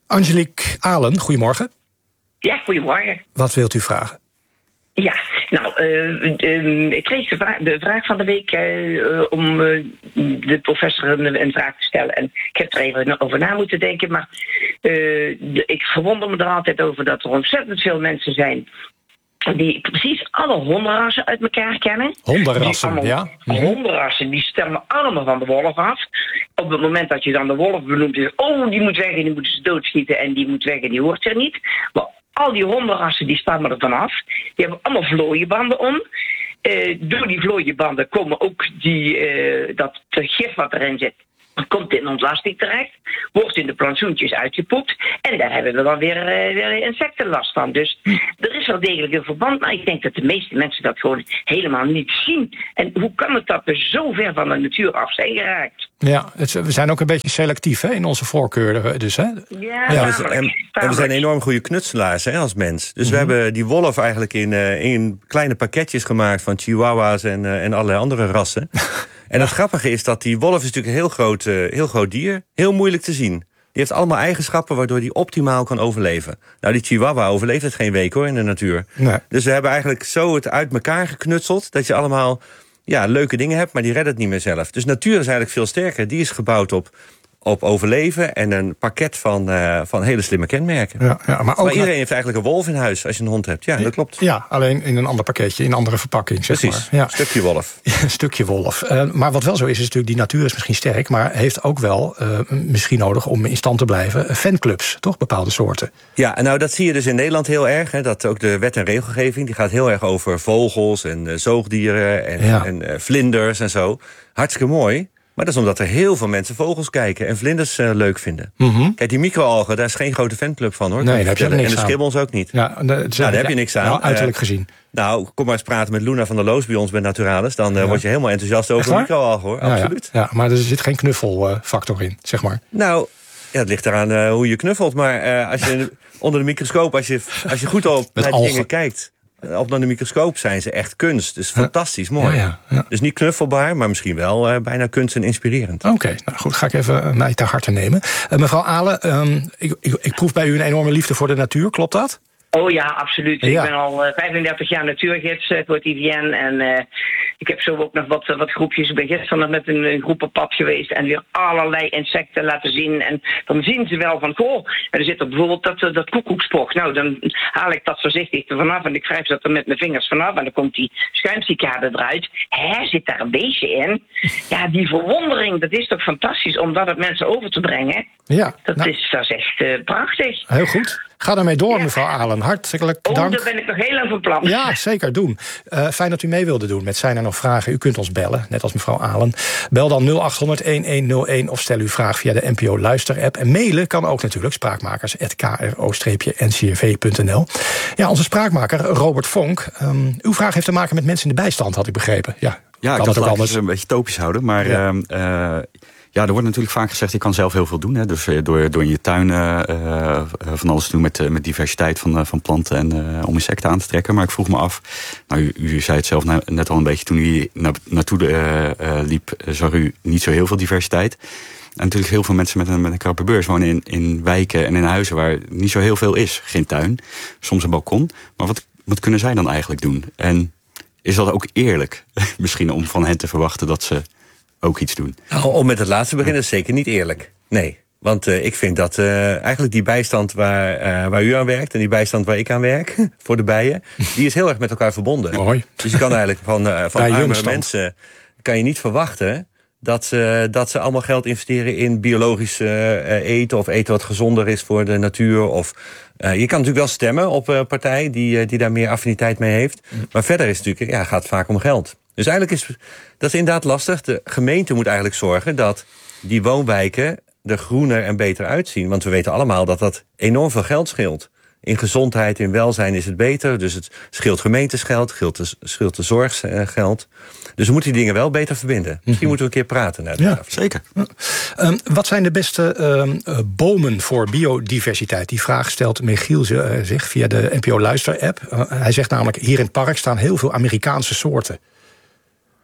Angelique Alen, goedemorgen. Ja, goedemorgen. Wat wilt u vragen? Ja, nou, uh, uh, ik kreeg de vraag, de vraag van de week uh, om uh, de professor een, een vraag te stellen. En ik heb er even over na moeten denken. Maar uh, de, ik verwonder me er altijd over dat er ontzettend veel mensen zijn die precies alle hondenrassen uit elkaar kennen. Hondenrassen, allemaal, ja. Mm-hmm. Hondenrassen, die stemmen allemaal van de wolf af. Op het moment dat je dan de wolf benoemt, is oh, die moet weg en die moeten ze doodschieten en die moet weg en die hoort er niet. Maar al die hondenrassen die stammen er vanaf. Die hebben allemaal vlooienbanden om. Uh, door die vlooienbanden komen ook die, uh, dat gif wat erin zit, komt in ontlasting terecht, wordt in de plantsoentjes uitgepoept en daar hebben we dan weer, uh, weer insecten last van. Dus er is wel degelijk een verband, maar ik denk dat de meeste mensen dat gewoon helemaal niet zien. En hoe kan het dat we zo ver van de natuur af zijn geraakt? Ja, het, we zijn ook een beetje selectief hè, in onze voorkeuren. Dus, hè? Ja, ja we, en, en we zijn enorm goede knutselaars hè, als mens. Dus mm-hmm. we hebben die wolf eigenlijk in, uh, in kleine pakketjes gemaakt van chihuahua's en, uh, en allerlei andere rassen. En het grappige is dat die wolf is natuurlijk een heel groot, uh, heel groot dier. Heel moeilijk te zien. Die heeft allemaal eigenschappen waardoor die optimaal kan overleven. Nou, die chihuahua overleeft het geen week hoor in de natuur. Nee. Dus we hebben eigenlijk zo het uit elkaar geknutseld dat je allemaal ja, leuke dingen hebt, maar die redden het niet meer zelf. Dus natuur is eigenlijk veel sterker. Die is gebouwd op, op overleven en een pakket van, uh, van hele slimme kenmerken. Ja, ja, maar ook maar iedereen heeft eigenlijk een wolf in huis als je een hond hebt. Ja, dat klopt. Ja, alleen in een ander pakketje, in een andere verpakking. Zeg Precies, maar. Ja. een stukje wolf. Ja, een stukje wolf. Uh, maar wat wel zo is, is natuurlijk die natuur is misschien sterk, maar heeft ook wel uh, misschien nodig om in stand te blijven fanclubs, toch? Bepaalde soorten. Ja, en nou dat zie je dus in Nederland heel erg. Hè, dat ook de wet en regelgeving, die gaat heel erg over vogels en uh, zoogdieren en, ja. en uh, vlinders en zo. Hartstikke mooi. Maar dat is omdat er heel veel mensen vogels kijken en vlinders uh, leuk vinden. Mm-hmm. Kijk, die microalgen, daar is geen grote fanclub van hoor. Nee, daar heb je niks aan. En de schimmels ook niet. Ja, de, nou, daar heb je niks aan. Nou, uiterlijk gezien. Uh, nou, kom maar eens praten met Luna van der Loos bij ons bij Naturalis. Dan uh, ja. word je helemaal enthousiast over de microalgen hoor. Ja, absoluut. Ja. ja, maar er zit geen knuffelfactor in, zeg maar. Nou, ja, het ligt eraan uh, hoe je knuffelt. Maar uh, als je onder de microscoop, als je, als je goed op naar die dingen kijkt, op naar de microscoop zijn ze echt kunst. Dus fantastisch mooi. Ja, ja, ja. Dus niet knuffelbaar, maar misschien wel uh, bijna kunst en inspirerend. Oké, okay, nou goed, ga ik even mij ter harte nemen. Uh, mevrouw Alen, um, ik, ik, ik proef bij u een enorme liefde voor de natuur, klopt dat? Oh ja, absoluut. Ja. Ik ben al uh, vijfendertig jaar natuurgids uh, voor het I V N. En uh, ik heb zo ook nog wat, uh, wat groepjes. Ik ben gisteren met een, een groep op pad geweest en weer allerlei insecten laten zien. En dan zien ze wel van, goh, er zit er bijvoorbeeld dat, uh, dat koekoekspog. Nou, dan haal ik dat voorzichtig er vanaf en ik wrijf dat er met mijn vingers vanaf. En dan komt die schuimcicade eruit. Hè, zit daar een beestje in? Ja, die verwondering, dat is toch fantastisch om dat op mensen over te brengen? Ja. Dat, nou, is, dat is echt uh, prachtig. Heel goed. Ga daarmee door, ja. mevrouw Alen. Hartelijk dank. Oh, daar ben ik nog heel lang van plan. Ja, zeker doen. Uh, fijn dat u mee wilde doen met Zijn er nog vragen. U kunt ons bellen, net als mevrouw Alen. Bel dan nul acht honderd een een nul een of stel uw vraag via de N P O Luister-app. En mailen kan ook natuurlijk, spraakmakers apenstaartje k r o N C R V punt n l. Ja, onze spraakmaker Robert Vonk. Um, uw vraag heeft te maken met mensen in de bijstand, had ik begrepen. Ja, ja kan ik het ook anders een beetje topisch houden, maar ja. Uh, uh, Ja, er wordt natuurlijk vaak gezegd, je kan zelf heel veel doen. Hè? Dus door, door in je tuin uh, uh, van alles te doen met, uh, met diversiteit van, uh, van planten en uh, om insecten aan te trekken. Maar ik vroeg me af, nou, u, u zei het zelf net al een beetje, toen u na, naartoe de, uh, uh, liep, zag u niet zo heel veel diversiteit. En natuurlijk heel veel mensen met een, met een krappe beurs wonen in, in wijken en in huizen waar niet zo heel veel is. Geen tuin, soms een balkon. Maar wat, wat kunnen zij dan eigenlijk doen? En is dat ook eerlijk, misschien om van hen te verwachten dat ze ook iets doen? Nou, om met het laatste te beginnen is zeker niet eerlijk. Nee, want uh, ik vind dat uh, eigenlijk die bijstand waar, uh, waar u aan werkt en die bijstand waar ik aan werk, voor de bijen, die is heel erg met elkaar verbonden. Mooi. Dus je kan eigenlijk van, uh, van arme mensen kan je niet verwachten dat ze, dat ze allemaal geld investeren in biologisch uh, eten of eten wat gezonder is voor de natuur. Of, uh, je kan natuurlijk wel stemmen op een partij die, uh, die daar meer affiniteit mee heeft. Maar verder is het natuurlijk, ja, gaat het vaak om geld. Dus eigenlijk is dat is inderdaad lastig. De gemeente moet eigenlijk zorgen dat die woonwijken er groener en beter uitzien. Want we weten allemaal dat dat enorm veel geld scheelt. In gezondheid, in welzijn is het beter. Dus het scheelt gemeentesgeld, scheelt de, scheelt de zorggeld. Dus we moeten die dingen wel beter verbinden. Misschien mm-hmm. moeten we een keer praten. Naar ja, zeker. Ja. Um, wat zijn de beste um, uh, bomen voor biodiversiteit? Die vraag stelt Michiel uh, zich via de N P O Luister-app. Uh, hij zegt namelijk, hier in het park staan heel veel Amerikaanse soorten.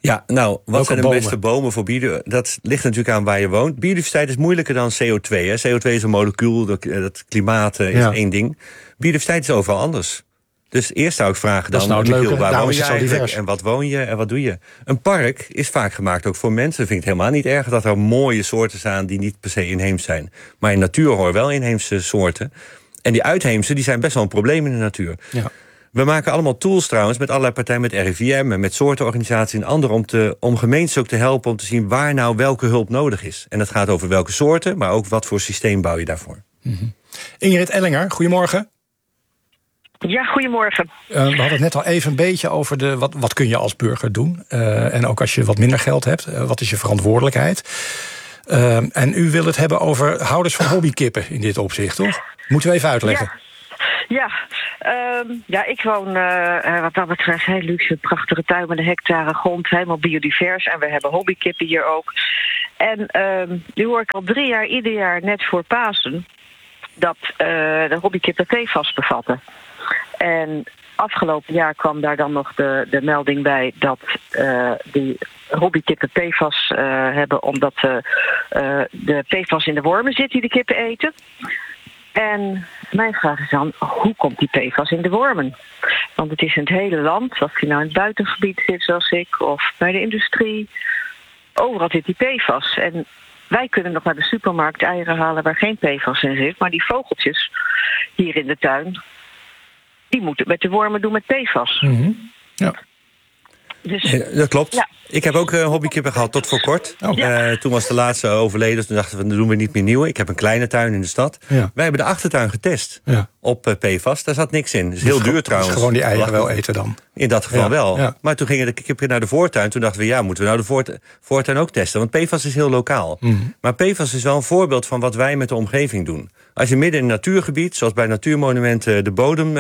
Ja, nou, wat Welke zijn de bomen? beste bomen voor biodiversiteit? Dat ligt natuurlijk aan waar je woont. Biodiversiteit is moeilijker dan C O twee. Hè. C O twee is een molecuul, dat, dat klimaat uh, is Ja. één ding. Biodiversiteit is overal anders. Dus eerst zou ik vragen Dat is dan, nou het Michiel, leuke, waar daarom woon is je het zo eigenlijk? divers. En wat woon je en wat doe je? Een park is vaak gemaakt ook voor mensen. Ik vind het helemaal niet erg dat er mooie soorten staan die niet per se inheems zijn. Maar in natuur horen wel inheemse soorten. En die uitheemse die zijn best wel een probleem in de natuur. Ja. We maken allemaal tools trouwens met allerlei partijen, met R I V M en met soortenorganisaties en anderen om, te, om gemeentes ook te helpen om te zien waar nou welke hulp nodig is. En dat gaat over welke soorten, maar ook wat voor systeem bouw je daarvoor. Mm-hmm. Ingrid Ellinger, goedemorgen. Ja, goedemorgen. Uh, we hadden het net al even een beetje over de, wat, wat kun je als burger doen. Uh, en ook als je wat minder geld hebt, uh, wat is je verantwoordelijkheid? Uh, en u wil het hebben over houders van hobbykippen in dit opzicht, toch? Moeten we even uitleggen. Ja. Ja, um, ja, ik woon uh, wat dat betreft heel luxe, prachtige tuin met een hectare grond, helemaal biodivers. En we hebben hobbykippen hier ook. En um, nu hoor ik al drie jaar, ieder jaar net voor Pasen, dat uh, de hobbykippen P F A S bevatten. En afgelopen jaar kwam daar dan nog de, de melding bij dat uh, die hobbykippen P F A S uh, hebben, omdat uh, uh, de P F A S in de wormen zit die de kippen eten. En mijn vraag is dan, hoe komt die P F A S in de wormen? Want het is in het hele land, of je nou in het buitengebied zit zoals ik, of bij de industrie, overal zit die P F A S. En wij kunnen nog naar de supermarkt eieren halen waar geen P F A S in zit, maar die vogeltjes hier in de tuin, die moeten met de wormen doen met P F A S. Mm-hmm. Ja. Dus, Ja, dat klopt. Ja. Ik heb ook uh, hobbykippen gehad tot voor kort. Oh. Uh, toen was de laatste overleden, dus toen dachten we, dan doen we niet meer nieuwe. Ik heb een kleine tuin in de stad. Ja. Wij hebben de achtertuin getest Ja. op uh, P F A S. Daar zat niks in. Dat is heel Dus duur trouwens. Dus gewoon die eieren Wacht, wel eten dan. In dat geval Ja, wel. ja. Maar toen gingen de kippen naar de voortuin. Toen dachten we, ja, moeten we nou de voort, voortuin ook testen? Want P F A S is heel lokaal. Mm. Maar P F A S is wel een voorbeeld van wat wij met de omgeving doen. Als je midden in een natuurgebied, zoals bij natuurmonumenten de bodem